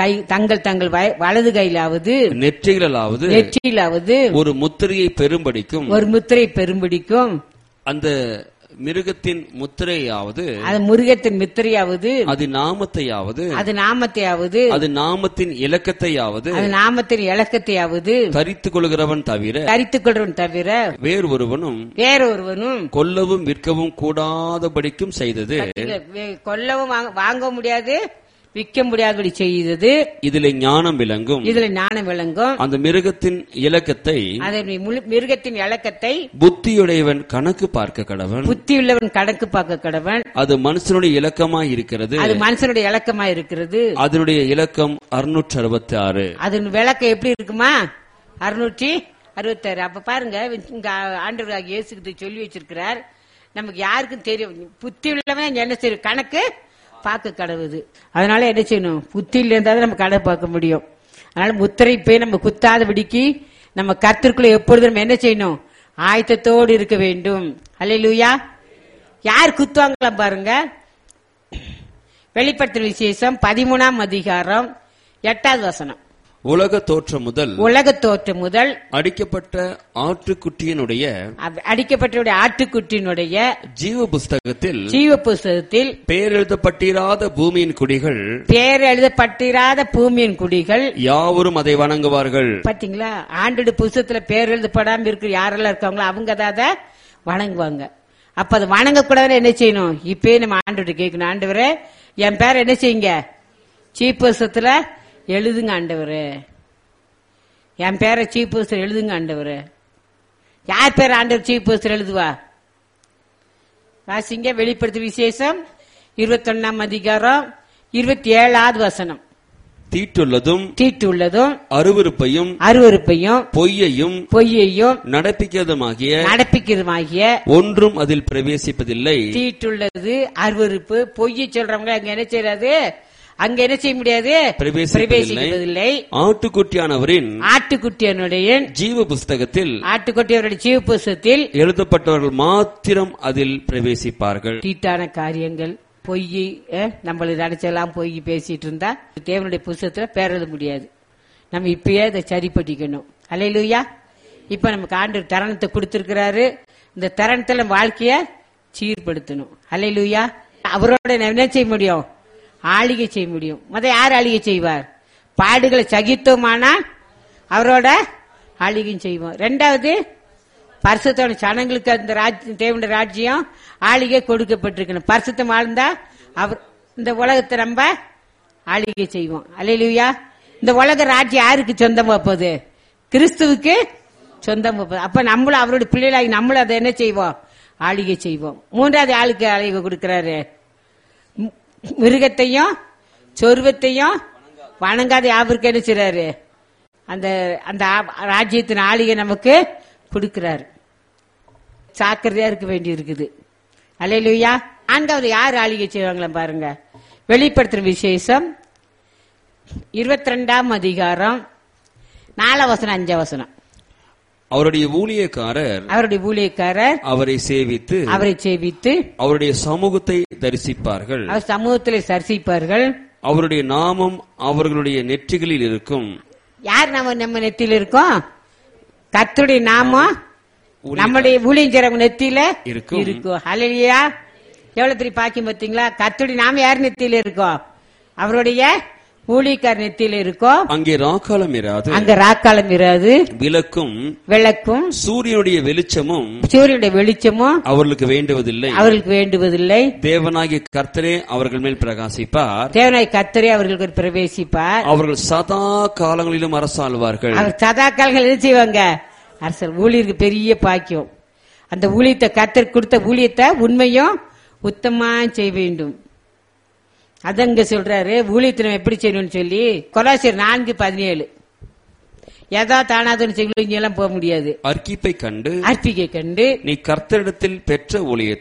வலது கையிலாவது நெற்றியிலாவது ஒரு முத்திரையை பெரும்படிக்கும் அந்த மிருகத்தின் முத்திரையாவது அது நாமத்தையாவது அது நாமத்தின் இலக்கத்தையாவது தரித்துக் கொள்கிறவன் தவிர வேறு ஒருவனும் கொல்லவும் விற்கவும் கூடாதபடிக்கும் செய்தது. கொல்லவும் வாங்க முடியாது, விற்க முடியாதபடி செய்தது. இதில் ஞானம் விளங்கும். அந்த மிருகத்தின் இலக்கத்தை புத்தியுடையவன் கணக்கு பார்க்க கடவன். அது மனுஷனுடைய இலக்கமாய் இருக்கிறது. அதனுடைய இலக்கம் 666. அதன் விளக்கம் எப்படி இருக்குமா? 666. அப்ப பாருங்க, இங்க ஆண்டவராகிய இயேசு சொல்லி வச்சிருக்கிறார். நமக்கு யாருக்கும் தெரியும். புத்தி உள்ளவன் என்ன செய்யும்? கணக்கு பார்க்க கடவுது. அதனால என்ன செய்யணும்? புத்தியில இருந்தாலும் நம்ம கடை பார்க்க முடியும். அதனால முத்திரை போய் நம்ம குத்தாதபடிக்கு நம்ம கர்த்தருக்குள்ள எப்பொழுதும் நம்ம என்ன செய்யணும்? ஆயத்தத்தோடு இருக்க வேண்டும். அல்லேலூயா. யார் குத்துவாங்களாம் பாருங்க. வெளிப்படுத்தின விசேஷம் 13ஆம் அதிகாரம் 8வது வசனம். உலக தோற்றம் முதல் அடிக்கப்பட்ட ஆட்டுக்குட்டியினுடைய ஜீவ புஸ்தகத்தில் பேர் எழுதப்பட்டிராத பூமியின் குடிகள் யாவரும் அதை வணங்குவார்கள். பாத்தீங்களா? ஆண்டோட புஸ்தகத்துல பேர் எழுதப்படாம இருக்கிற யாரெல்லாம் இருக்காங்களோ அவங்க அதை வணங்குவாங்க. அப்ப அதை வணங்கக்கூடாதுன்னு என்ன செய்யணும்? இப்பயே நம்ம ஆண்டோட கேட்கணும். ஆண்டவரே, என் பேர் என்ன செய்யுங்க? சீப் புஸ்தகத்துல எழுதுங்க ஆண்டவரே. என் பேரை சீப் புஸ்தகம் எழுதுங்க ஆண்டவரே. யார் பேர் ஆண்டவர் சீப் புஸ்தகம் எழுதுவா? வாசிங்க. வெளிப்படுத்தி விசேஷம் 21ஆம் அதிகாரம் 27வது வசனம். தீட்டுள்ளதும் அருவருப்பையும் பொய்யையும் நடப்பிக்கிறதுமாகிய ஒன்றும் அதில் பிரவேசிப்பதில்லை. தீட்டுள்ளது, அருவருப்பு, பொய் சொல்றவங்க அங்க என்ன செய்யாது? அங்க என்ன செய்ய முடியாது? பிரவேசிப்பதில்லை. ஆட்டுக்குட்டியானுடைய ஜீவ புஸ்தகத்தில் எழுதப்பட்டவர்கள் மாத்திரம் அதில் பிரவேசிப்பார்கள். தீட்டான காரியங்கள், பொய், நம்மள நினைச்செல்லாம் பொய் பேசிட்டு இருந்தா தேவனுடைய புஸ்தகத்துல பேர் எழுத முடியாது. நம்ம இப்பயே அதை சரிப்பட்டிக்கணும். அல்லேலூயா. இப்ப நமக்கு ஆண்டவர் தருணத்தை கொடுத்திருக்கிறாரு. இந்த தருணத்துல வாழ்க்கைய சீர்படுத்தணும். அல்லேலூயா. அவரோட என்ன செய்ய முடியும்? ஆளுகை செய்ய முடியும். யார் ஆளுகை செய்வார்? பாடுகளை சகித்தோமானா அவரோட ஆளுகையும் செய்வோம். 2வது, பரிசுத்தமான ஜனங்களுக்கு அந்த தேவனுடைய ராஜ்யம் ஆளுகை கொடுக்கப்பட்டிருக்கணும். பரிசுத்தம் வாழ்ந்தா அவர் இந்த உலகத்தை நம்ம ஆளுகை செய்வோம். அல்லேலூயா. இந்த உலக ராஜ்யம் யாருக்கு சொந்தமா போகுது? கிறிஸ்துவுக்கு சொந்தமா போகுது. அப்ப நம்மளும் அவருடைய பிள்ளைகளாகி நம்மளும் அதை என்ன செய்வோம்? ஆளுகை செய்வோம். 3வது ஆளுக்கு ஆளுகை கொடுக்கிறாரு. மிருகத்தையும் சொருவத்தையும் வணங்காத யாவருக்கு என்ன செய்றாரு? அந்த அந்த ராஜ்யத்தின் ஆளுகை நமக்கு கொடுக்கிறாரு. சாக்கிரதையா இருக்க வேண்டி இருக்குது. அல்லேலூயா. 4வது யார் ஆளுகை செய்வாங்களா பாருங்க. வெளிப்படுத்துற விசேஷம் 22ஆம் அதிகாரம் 4 வசனம் 5 வசனம். அவருடைய ஊழியக்காரர் அவரை சேவித்து அவருடைய சமூகத்தை தரிசிப்பார்கள். அவருடைய நாமம் அவர்களுடைய நெற்றிகளில் இருக்கும். யார் நம்ம நெத்தியில இருக்கும்? கர்த்தருடைய நாமம் நம்முடைய ஊழியர் நெத்தியில இருக்கும். ஹல்லேலூயா. எவ்வளவு பெரிய பாக்கியம் பார்த்தீங்களா? கர்த்தருடைய நாமம் யார் நெத்தியில இருக்கும்? அவருடைய ஊழியக்கார நெத்தியில இருக்கும். அங்கே ராக்காலம் இராது. விளக்கும் சூரியனுடைய வெளிச்சமும் அவர்களுக்கு வேண்டுவதில்லை. தேவனாகிய கர்த்தரே அவர்கள் மேல் பிரகாசிப்பார். அவர்களுக்கு பிரவேசிப்பார். அவர்கள் சதா காலங்களிலும் அரசாள்வார்கள். அவர் சதா காலங்கள் என்ன செய்வாங்க? அரசல். ஊழியருக்கு பெரிய பாக்கியம். அந்த ஊழியத்தை, கர்த்தர் கொடுத்த ஊழியத்தை உண்மையும் உத்தமா செய்ய வேண்டும். அதங்க சொல்றாரு. ஊழியத்தினம் எப்படி செய்யணும்னு சொல்லி கொலாசியர் 4:17. ஏதா தானாதுன்னு செய்யலாம் போக முடியாது. அர்ப்பிக்கை கண்டு நீ கர்த்தரிடத்தில் பெற்ற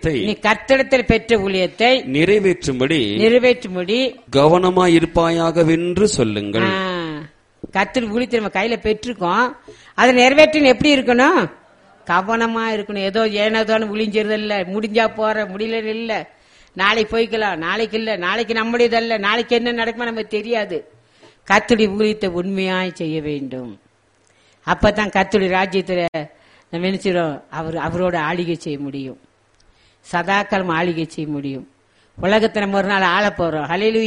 ஊழியத்தை நிறைவேற்றும்படி கவனமாயிருப்பாயாகவென்று சொல்லுங்கள். கர்த்தர் ஊழியத்தை நம்ம கையில பெற்றிருக்கோம். அதை நிறைவேற்ற எப்படி இருக்கணும்? கவனமா இருக்கணும். ஏதோ ஏனோதான ஊழியறது இல்ல. முடிஞ்சா போற, முடியல இல்ல, நாளைக்கு போய்க்கலாம், நாளைக்கு இல்ல, நாளைக்கு நம்முடையதல்ல, நாளைக்கு என்ன நடக்குமா நமக்கு தெரியாது. கர்த்தருடைய ஊழியத்தை உண்மையாய் செய்ய வேண்டும். அப்பதான் கர்த்தருடைய ராஜ்யத்துல நம்ம என்ன செய்றோம்? அவரோட ஆளுகை செய்ய முடியும். சதாக்காலம் ஆளுகை செய்ய முடியும். உலகத்தை நம்ம ஒரு நாள் ஆள போறோம்.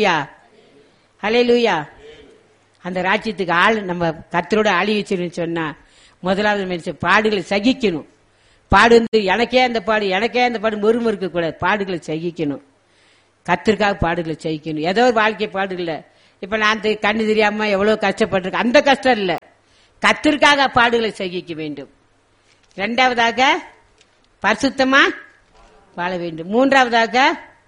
ஹல்லேலூயா. அந்த ராஜ்யத்துக்கு நம்ம கர்த்தரோட ஆளுகை செய்யணும்னு சொன்னா முதலாவது மனுஷன் பாடுகளை சகிக்கணும். பாடு எனக்கே அந்த பாடு மறுமறுக்க கூடாது. பாடுகளை சகிக்கணும். கர்த்தருக்காக பாடுகளை சகிக்கணும். ஏதோ ஒரு வாழ்க்கை பாடு இல்ல. இப்ப நான் கண்ணு தெரியாம எவ்வளவு கஷ்டப்பட்டிருக்கேன், அந்த கஷ்டம் இல்ல. கர்த்தருக்காக பாடுகளை சகிக்க வேண்டும். 2வதாக பரிசுத்தமா வாழ வேண்டும். 3வதாக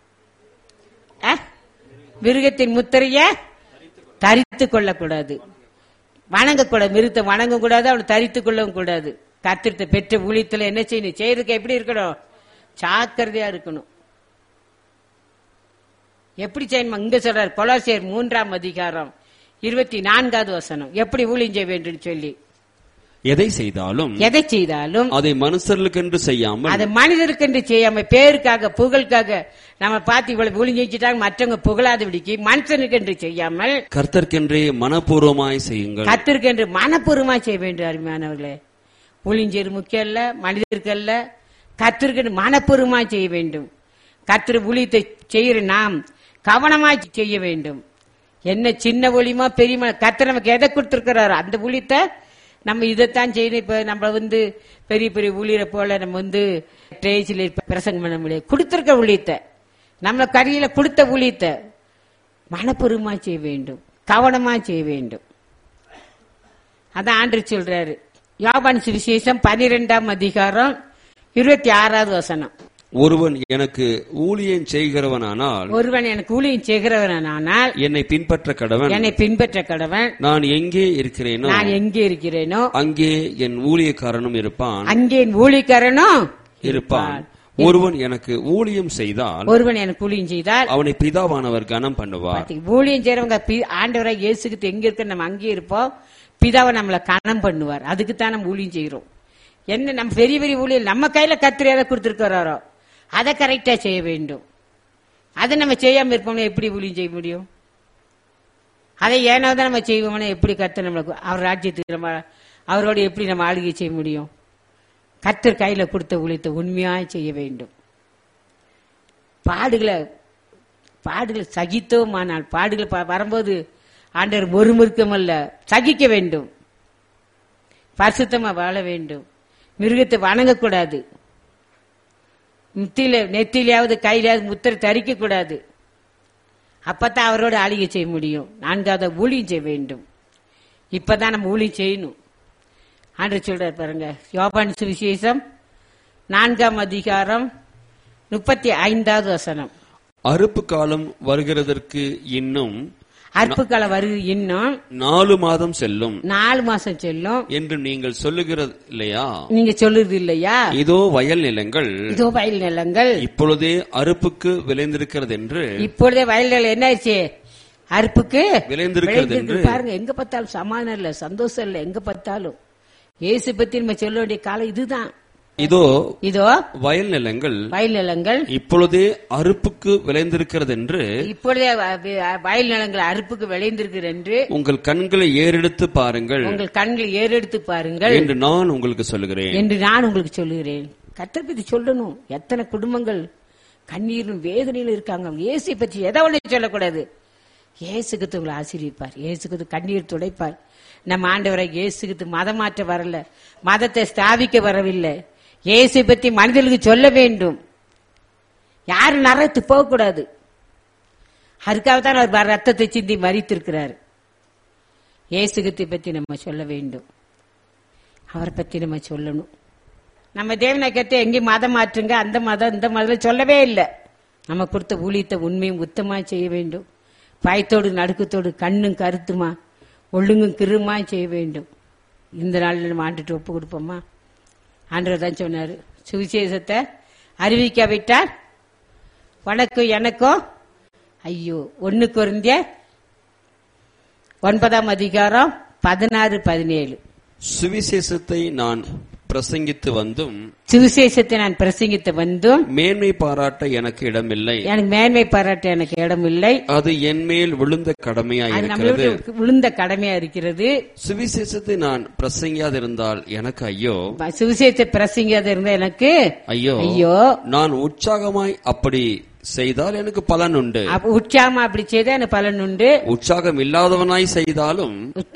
மிருகத்தின் முத்திரைய தரித்துக் கொள்ளக்கூடாது. வணங்கக்கூடாது. மிருகத்தை வணங்க கூடாது, அவளை தரித்துக் கொள்ளவும் கூடாது. கர்த்தரை பெற்ற ஊழியத்துல என்ன செய்யணும்? செய்யறதுக்கு எப்படி இருக்கணும்? ஜாக்கிரதையா இருக்கணும். எப்படி செய்யணும் இங்க சொல்றாரு. கொலோசியர் 3:24 எப்படி ஊழியம் செய்ய வேண்டும் சொல்லி. எதை செய்தாலும் அதை மனுஷர்களுக்கென்று செய்யாமல், அதை மனிதருக்கென்று செய்யாம, பேருக்காக புகழுக்காக நம்ம பார்த்து இவ்வளவு ஊழியம் செஞ்சுட்டாங்க மற்றவங்க புகழாதபடிக்கு மனுஷனுக்கென்று செய்யாமல் கர்த்தர்க்கென்றே மனப்பூர்வமாய் செய்யுங்கள். கர்த்தருக்கென்று மனப்பூர்வமாய் செய்ய வேண்டும். அருமையானவர்களே, ஊழியம் செய்வது முக்கியம் அல்ல, மனிதருக்கு அல்ல, கர்த்தருக்கென்று மனப்பூர்வமாய் செய்ய வேண்டும். கர்த்தர் ஊழியத்தை செய்கிற நாம் கவனமாய் செய்ய வேண்டும். என்ன சின்ன ஊழியமா பெரிய கர்த்தர் நமக்கு எதை கொடுத்திருக்கிறாரோ அந்த ஊழியத்தை நம்ம இதைத்தான் செய்யணும். இப்ப நம்ம பெரிய பெரிய ஊழியரை போல நம்ம ஸ்டேஜில் பிரசங்கம் பண்ண முடியாது. கொடுத்திருக்க ஊழியத்தை, நம்ம கரியில கொடுத்த ஊழியத்தை மனப்பூர்வமா செய்ய வேண்டும், கவனமா செய்ய வேண்டும். அதான் ஆண்டவர் சொல்றாரு. யோவான் சுவிசேஷம் 12:26 ஒருவன் எனக்கு ஊழியம் செய்கிறவனானால் என்னை பின்பற்ற கடவன். நான் எங்கே இருக்கிறேனோ அங்கே என் ஊழியக்காரனும் இருப்பான். ஒருவன் எனக்கு ஊழியம் செய்தால் அவனை பிதாவானவர் கனம் பண்ணுவார். ஊழியம் செய்யறவங்க ஆண்டவராய் இயேசுக்கு எங்க இருக்க நம்ம அங்கே இருப்போம், பிதாவை நம்மளை கனம் பண்ணுவார். அதுக்குத்தான் நம்ம ஊழியம் செய்யறோம். என்ன நம்ம பெரிய பெரிய ஊழியம் நம்ம கையில கர்த்தர் எதை கொடுத்திருக்கிறாரோ அதை கரெக்டா செய்ய வேண்டும். அதை நம்ம செய்யாம இருப்போம்னா எப்படி ஊழியம் செய்ய முடியும்? அதை ஏனாதான் நம்ம செய்வோம்னா எப்படி கர்த்தர் நம்மளுக்கு அவர் ராஜ்யத்துக்கு நம்ம அவரோட எப்படி நம்ம ஆளுகை செய்ய முடியும்? கர்த்தர் கையில கொடுத்த ஊழியத்தை உண்மையாய் செய்ய வேண்டும். பாடுகளை சகித்தோமானால், பாடுகள் வரும்போது ஆண்டவர் முறுமுறுக்கம் அல்ல, சகிக்க வேண்டும். பரிசுத்தமா வாழ வேண்டும். மிருகத்தை வணங்கக்கூடாது. நெத்திலையாவது கையிலாவது முத்திரை தரிக்க கூடாது. அப்பதான் அவரோட ஆளுகை செய்ய முடியும். 4வது ஊழியம் செய்ய வேண்டும். இப்பதான் நம்ம ஊழியம் செய்யணும். ஆண்டவர் சொல்றாரு பாருங்க, யோவான் சுவிசேஷம் 4:35 அறுப்பு காலம் வருகிறதற்கு இன்னும் 4 மாதம் செல்லும் என்று நீங்கள் சொல்லுகிறது இல்லையா? நீங்க சொல்லுறது இல்லையா? இதோ வயல் நிலங்கள் இப்பொழுதே அறுப்புக்கு விளைந்திருக்கிறது என்று. இப்பொழுதே வயல் நிலம் என்ன ஆயிடுச்சு? அறுப்புக்கு விளைந்திருக்கிறது என்று பாருங்க. எங்க பார்த்தாலும் சமாதானம் இல்ல, சந்தோஷம் இல்ல. எங்க பார்த்தாலும் இயேசு பத்தி நம்ம சொல்ல வேண்டிய காலம் இதுதான். இதோ வயல் நிலங்கள் இப்பொழுதே அறுப்புக்கு விளைந்திருக்கிறது என்று. இப்பொழுதே வயல் நிலங்கள் அறுப்புக்கு விளைந்திருக்கிறது என்று உங்கள் கண்களை ஏறெடுத்து பாருங்கள் என்று நான் உங்களுக்கு சொல்லுகிறேன். கர்த்தரை பத்தி சொல்லணும். எத்தனை குடும்பங்கள் கண்ணீரும் வேதனையிலும் இருக்காங்க. இயேசு பற்றி எதை ஒண்ணு சொல்லக்கூடாது. இயேசுக்கு உங்களை ஆசீர்வதிப்பார், இயேசுக்கு கண்ணீர் துடைப்பார். நம்ம ஆண்டவரை இயேசுக்கு மதம் மாற்ற வரல, மதத்தை ஸ்தாபிக்க வரவில்லை. இயேசு பத்தி மனிதர்களுக்கு சொல்ல வேண்டும். யாரும் நரகத்து போக கூடாது. அதுக்காகத்தான் அவர் ரத்தத்தை சிந்தி மரித்திருக்கிறார். இயேசுகத்தை பத்தி நம்ம சொல்ல வேண்டும். அவரை பத்தி நம்ம சொல்லணும். நம்ம தேவனை கேட்டு எங்கேயும் மதம் மாற்றுங்க, அந்த மதம் இந்த மதம் சொல்லவே இல்லை. நம்ம கொடுத்த ஊழியத்தை உண்மையும் உத்தமா செய்ய வேண்டும். பயத்தோடு நடுக்கத்தோடு கண்ணும் கருத்துமா ஒழுங்கும் கிருமா செய்ய வேண்டும். இந்த நாளில் நம்ம ஆண்டுட்டு ஒப்பு கொடுப்போமா? ஆண்டவர் தான் சொன்னாரு, சுவிசேஷத்தை அறிவிக்காவிட்டால் உனக்கும் எனக்கும் ஐயோ. 1 கொரிந்தியர் 9:16-17 சுவிசேஷத்தை நான் பிரசங்கித்து வந்தும் மேன்மை பாராட்ட எனக்கு இடமில்லை. அது என் மேல் விழுந்த கடமையா இருக்கிறது. சுவிசேஷத்தை நான் பிரசங்கியாதிருந்தால் எனக்கு ஐயோ. சுவிசேஷத்தை பிரசங்கியாதிருந்தால் எனக்கு ஐயோ. நான் உற்சாகமாய் அப்படி செய்தால் எனக்கு பலன் உண்டு. உற்சாகமா அப்படி செய்தால் எனக்கு பலன் உண்டு. உற்சாகம் இல்லாதவனாய் செய்தாலும்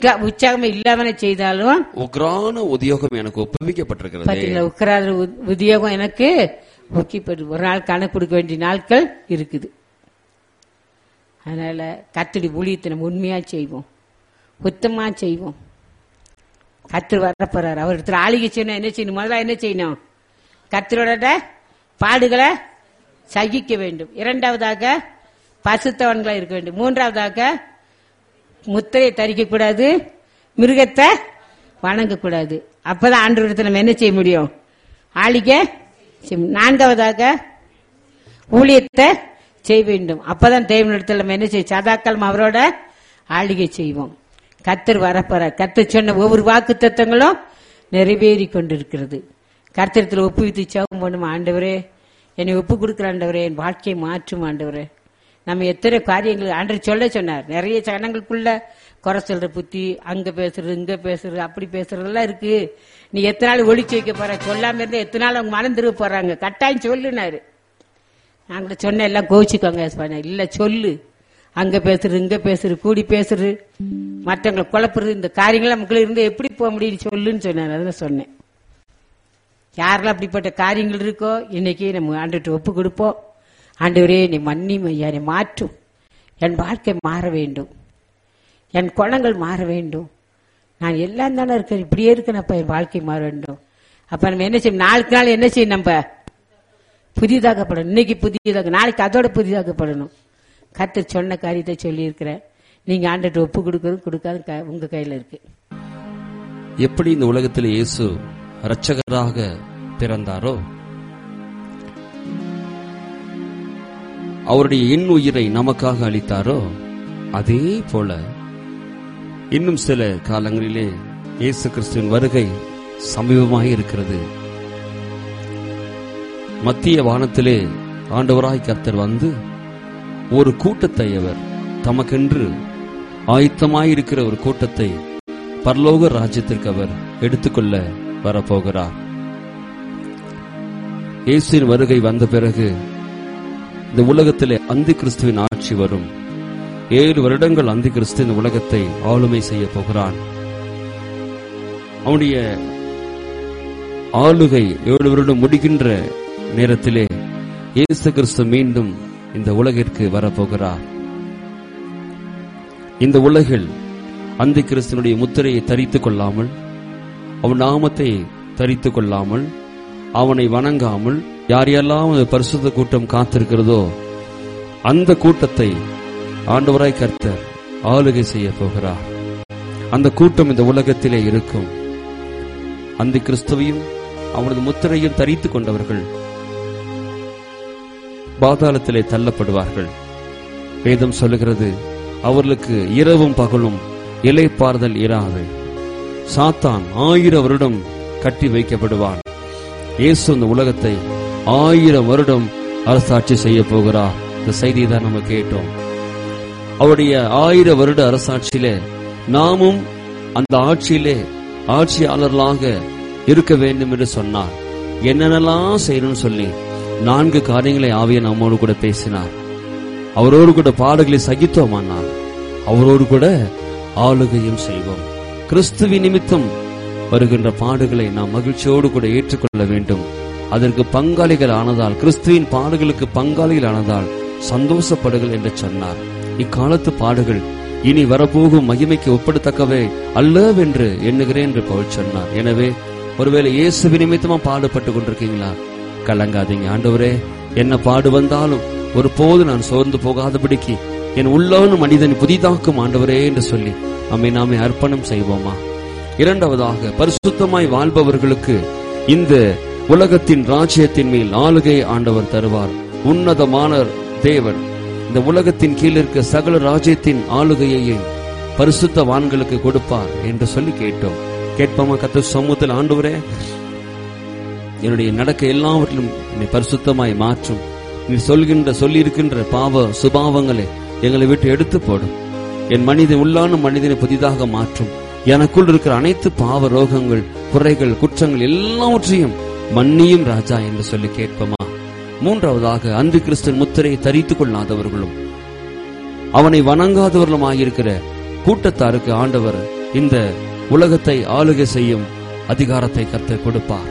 உக்ரான உத்தியோகம் எனக்கு ஒப்புவிக்கப்பட்டிருக்கிறது. உக்ரான உத்தியோகம் எனக்கு ஒப்புவிக்கப்பட்டு ஒரு நாள் கணக்கு கொடுக்க வேண்டிய நாட்கள் இருக்குது. அதனால கர்த்தருடைய ஊழியத்தை நம்ம உண்மையா செய்வோம், உத்தமா செய்வோம். கர்த்தர் வரப்போறாரு. அவர் ஆளுகை செய்யணும். என்ன செய்யணும்? முதல்ல என்ன செய்யணும்? கர்த்தரோட பாடுகளை சகிக்க வேண்டும். 2வதாக பரிசுத்தவான்களா இருக்க வேண்டும். 3வதாக முத்திரையை தரிக்க கூடாது, மிருகத்தை வணங்கக்கூடாது. அப்பதான் ஆண்டவரிடத்தில் நம்ம என்ன செய்ய முடியும்? ஆளுகை. 4வதாக ஊழியத்தை செய்ய வேண்டும். அப்பதான் தேவனிடத்தில் நம்ம என்ன செய்ய சதாக்காலம் அவரோட ஆளுகை செய்வோம். கர்த்தர் வரப்போற கர்த்தர் சொன்ன ஒவ்வொரு வாக்கு தத்தங்களும் நிறைவேறி கொண்டிருக்கிறது. கர்த்தரத்தில் ஒப்புவித்து ஜெபம் பண்ணும். ஆண்டவரே என்னை ஒப்பு கொடுக்குற ஆண்டவரே, என் வாழ்க்கையை மாற்றும் ஆண்டவரே. நம்ம எத்தனை காரியங்கள் ஆண்டவர் சொல்ல சொன்னார். நிறைய ஜனங்களுக்குள்ள குறை சொல்ற புத்தி, அங்க பேசுறது இங்க பேசுறது அப்படி பேசுறதெல்லாம் இருக்கு. நீ எத்தனை நாள் ஒளிச்சு வைக்க போற, சொல்லாம இருந்தா எத்தனை நாள் அவங்க மனம் திரும்ப போறாங்க. கட்டாயம் சொல்லுனாரு. நாங்க சொன்ன எல்லாம் கோச்சிக்கோங்க. இல்ல சொல்லு, அங்க பேசுறது இங்க பேசுறது கூடி பேசுறது மற்றவங்களை குழப்புறது, இந்த காரியங்கள் நமக்குள்ள இருந்து எப்படி போக முடியும் சொல்லுன்னு சொன்னார். அதான் சொன்னேன். யாரெல்லாம் அப்படிப்பட்ட காரியங்கள் இருக்கோ இன்னைக்கு நம்ம ஆண்டவர்கிட்ட ஒப்பு கொடுப்போம். ஆண்டவரே நீ மன்னியும் ஐயா, நீ மாற்றும், என் வாழ்க்கை மாற வேண்டும், என் குணங்கள் மாற வேண்டும். நான் எல்லாம் தானே இருக்கேன், இப்படியே இருக்கேன்ப்பா, என் வாழ்க்கை மாற வேண்டும். அப்ப நம்ம என்ன செய்யணும், நாளுக்கு நாள் என்ன செய்யணும், நம்ம புதிதாக்கப்படணும். இன்னைக்கு புதிதாக, நாளைக்கு அதோட புதிதாக்கப்படணும். கர்த்தர் சொன்ன காரியத்தை சொல்லி இருக்கிறேன். நீங்க ஆண்டவர்கிட்ட ஒப்பு கொடுக்கறது கொடுக்காது உங்க கையில இருக்கு. எப்படி இந்த உலகத்தில் இயேசு இரட்சகராக பிறந்தாரோ, அவருடைய இன்னுயிரை நமக்காக அளித்தாரோ, அதே போல இன்னும் சில காலங்களிலே இயேசு கிறிஸ்துவின் வருகை சமீபமாக இருக்கிறது. மத்திய வானத்திலே ஆண்டவராய் கர்த்தர் வந்து ஒரு கூட்டத்தை, அவர் தமக்கென்று ஆயத்தமாயிருக்கிற ஒரு கூட்டத்தை பரலோக ராஜ்யத்திற்கு அவர் எடுத்துக்கொள்ள வரப்போகிறார். இயேசுவின் வருகை வந்த பிறகு இந்த உலகத்திலே அந்தி கிறிஸ்துவின் ஆட்சி வரும். 7 வருடங்கள் அந்தி கிறிஸ்து இந்த உலகத்தை ஆளுமை செய்ய போகிறான். அவனுடைய ஆளுகை 7 வருடம் முடிகின்ற நேரத்திலே இயேசு கிறிஸ்து மீண்டும் இந்த உலகிற்கு வரப்போகிறார். இந்த உலகில் அந்தி கிறிஸ்துனுடைய முத்திரையை தரித்துக் கொள்ளாமல், அவன் நாமத்தை தரித்துக் கொள்ளாமல், அவனை வணங்காமல் யாரெல்லாம் பரிசுத்த கூட்டம் காத்திருக்கிறதோ அந்த கூட்டத்தை ஆண்டவராய் கர்த்தர் ஆளுகை செய்ய போகிறார். அந்த கூட்டம் இந்த உலகத்திலே இருக்கும். அந்தி கிறிஸ்துவையும் அவனது முத்திரையும் தரித்துக் கொண்டவர்கள் பாதாளத்திலே தள்ளப்படுவார்கள். வேதம் சொல்லுகிறது, அவர்களுக்கு இரவும் பகலும் இளைப்பாறுதல் இராது. சாத்தான் 1000 வருடம் கட்டி வைக்கப்படுவான். இயேசு இந்த உலகத்தை 1000 வருடம் அரசாட்சி செய்ய போகிறார். இந்த செய்தியை தான் நம்ம கேட்டோம். அவருடைய 1000 வருட அரசாட்சியிலே நாமும் அந்த ஆட்சியிலே ஆட்சியாளர்களாக இருக்க வேண்டும் என்று சொன்னார். என்னென்னலாம் செய்யணும்னு சொல்லி 4 காரியங்களை ஆவியானவர் நம்மோடு கூட பேசினார். அவரோடு கூட பாடுகளை சகித்தோமானால் அவரோடு கூட ஆளுகையும் செய்வோம். கிறிஸ்துவின் நிமித்தம் வருகின்ற பாடுகளை நாம் மகிழ்ச்சியோடு கூட ஏற்றுக்கொள்ள வேண்டும். அதற்கு பங்காளிகள் ஆனதால், கிறிஸ்துவின் பாடுகளுக்கு பங்காளிகள் ஆனதால் சந்தோஷப்படுங்கள் என்று சொன்னார். இக்காலத்து பாடுகள் இனி வரப்போகும் மகிமைக்கு ஒப்பிடத்தக்கவே அல்லவென்று எண்ணுகிறேன் என்று பவுல் சொன்னார். எனவே ஒருவேளை இயேசு நிமித்தமா பாடுபட்டு கொண்டிருக்கீங்களா? கலங்காதீங்க. ஆண்டவரே, என்ன பாடு வந்தாலும் ஒரு போது நான் சோர்ந்து போகாதபடிக்கு என் உள்ளவனு மனிதன் புதிதாக்கும் ஆண்டவரே என்று சொல்லி நாமே அர்ப்பணம் செய்வோமா? இரண்டாவதாக, பரிசுத்தமாய் வாழ்பவர்களுக்கு இந்த உலகத்தின் ராஜ்யத்தின் மேல் ஆளுகை ஆண்டவர் தருவார். உன்னதமான தேவன் இந்த உலகத்தின் கீழ் இருக்க சகல ராஜ்யத்தின் ஆளுகையை பரிசுத்தவான்களுக்கு கொடுப்பார் என்று சொல்லி கேட்டோம். கேட்போமா? கர்த்தர் சமூகத்தில், ஆண்டவரே, என்னுடைய நடக்க எல்லாவற்றிலும் என்னை பரிசுத்தமாய் மாற்றும். நீ சொல்லியிருக்கின்ற பாவ சுபாவங்களை எங்களை விட்டு எடுத்து போடும். என் உள்ளான மனிதனை புதிதாக மாற்றும். எனக்குள் இருக்கிற அனைத்து பாவ ரோகங்கள், குறைகள், குற்றங்கள் எல்லாவற்றையும் மன்னியும் ராஜா என்று சொல்லி கேட்போமா? மூன்றாவதாக, அந்தி கிறிஸ்துவின் முத்திரையை தரித்துக் கொள்ளாதவர்களும் அவனை வணங்காதவர்களுமாயிருக்கிற கூட்டத்தாருக்கு ஆண்டவர் இந்த உலகத்தை ஆளுகை செய்யும் அதிகாரத்தை கர்த்தர் கொடுப்பார்.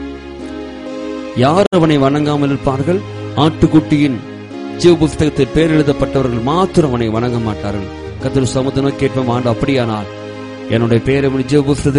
யார் அவனை வணங்காமல் இருப்பார்கள்? ஆட்டுக்குட்டியின் ஜீவ புஸ்தகத்தில் பேர் எழுதப்பட்டவர்கள் மாத்திரம் அவனை வணங்க மாட்டார்கள். கர்த்தர் சமுத்திரம் கேட்போம், ஆண்டு அப்படியானால் என்னுடைய பேரை ஜீவ புஸ்தகத்தில்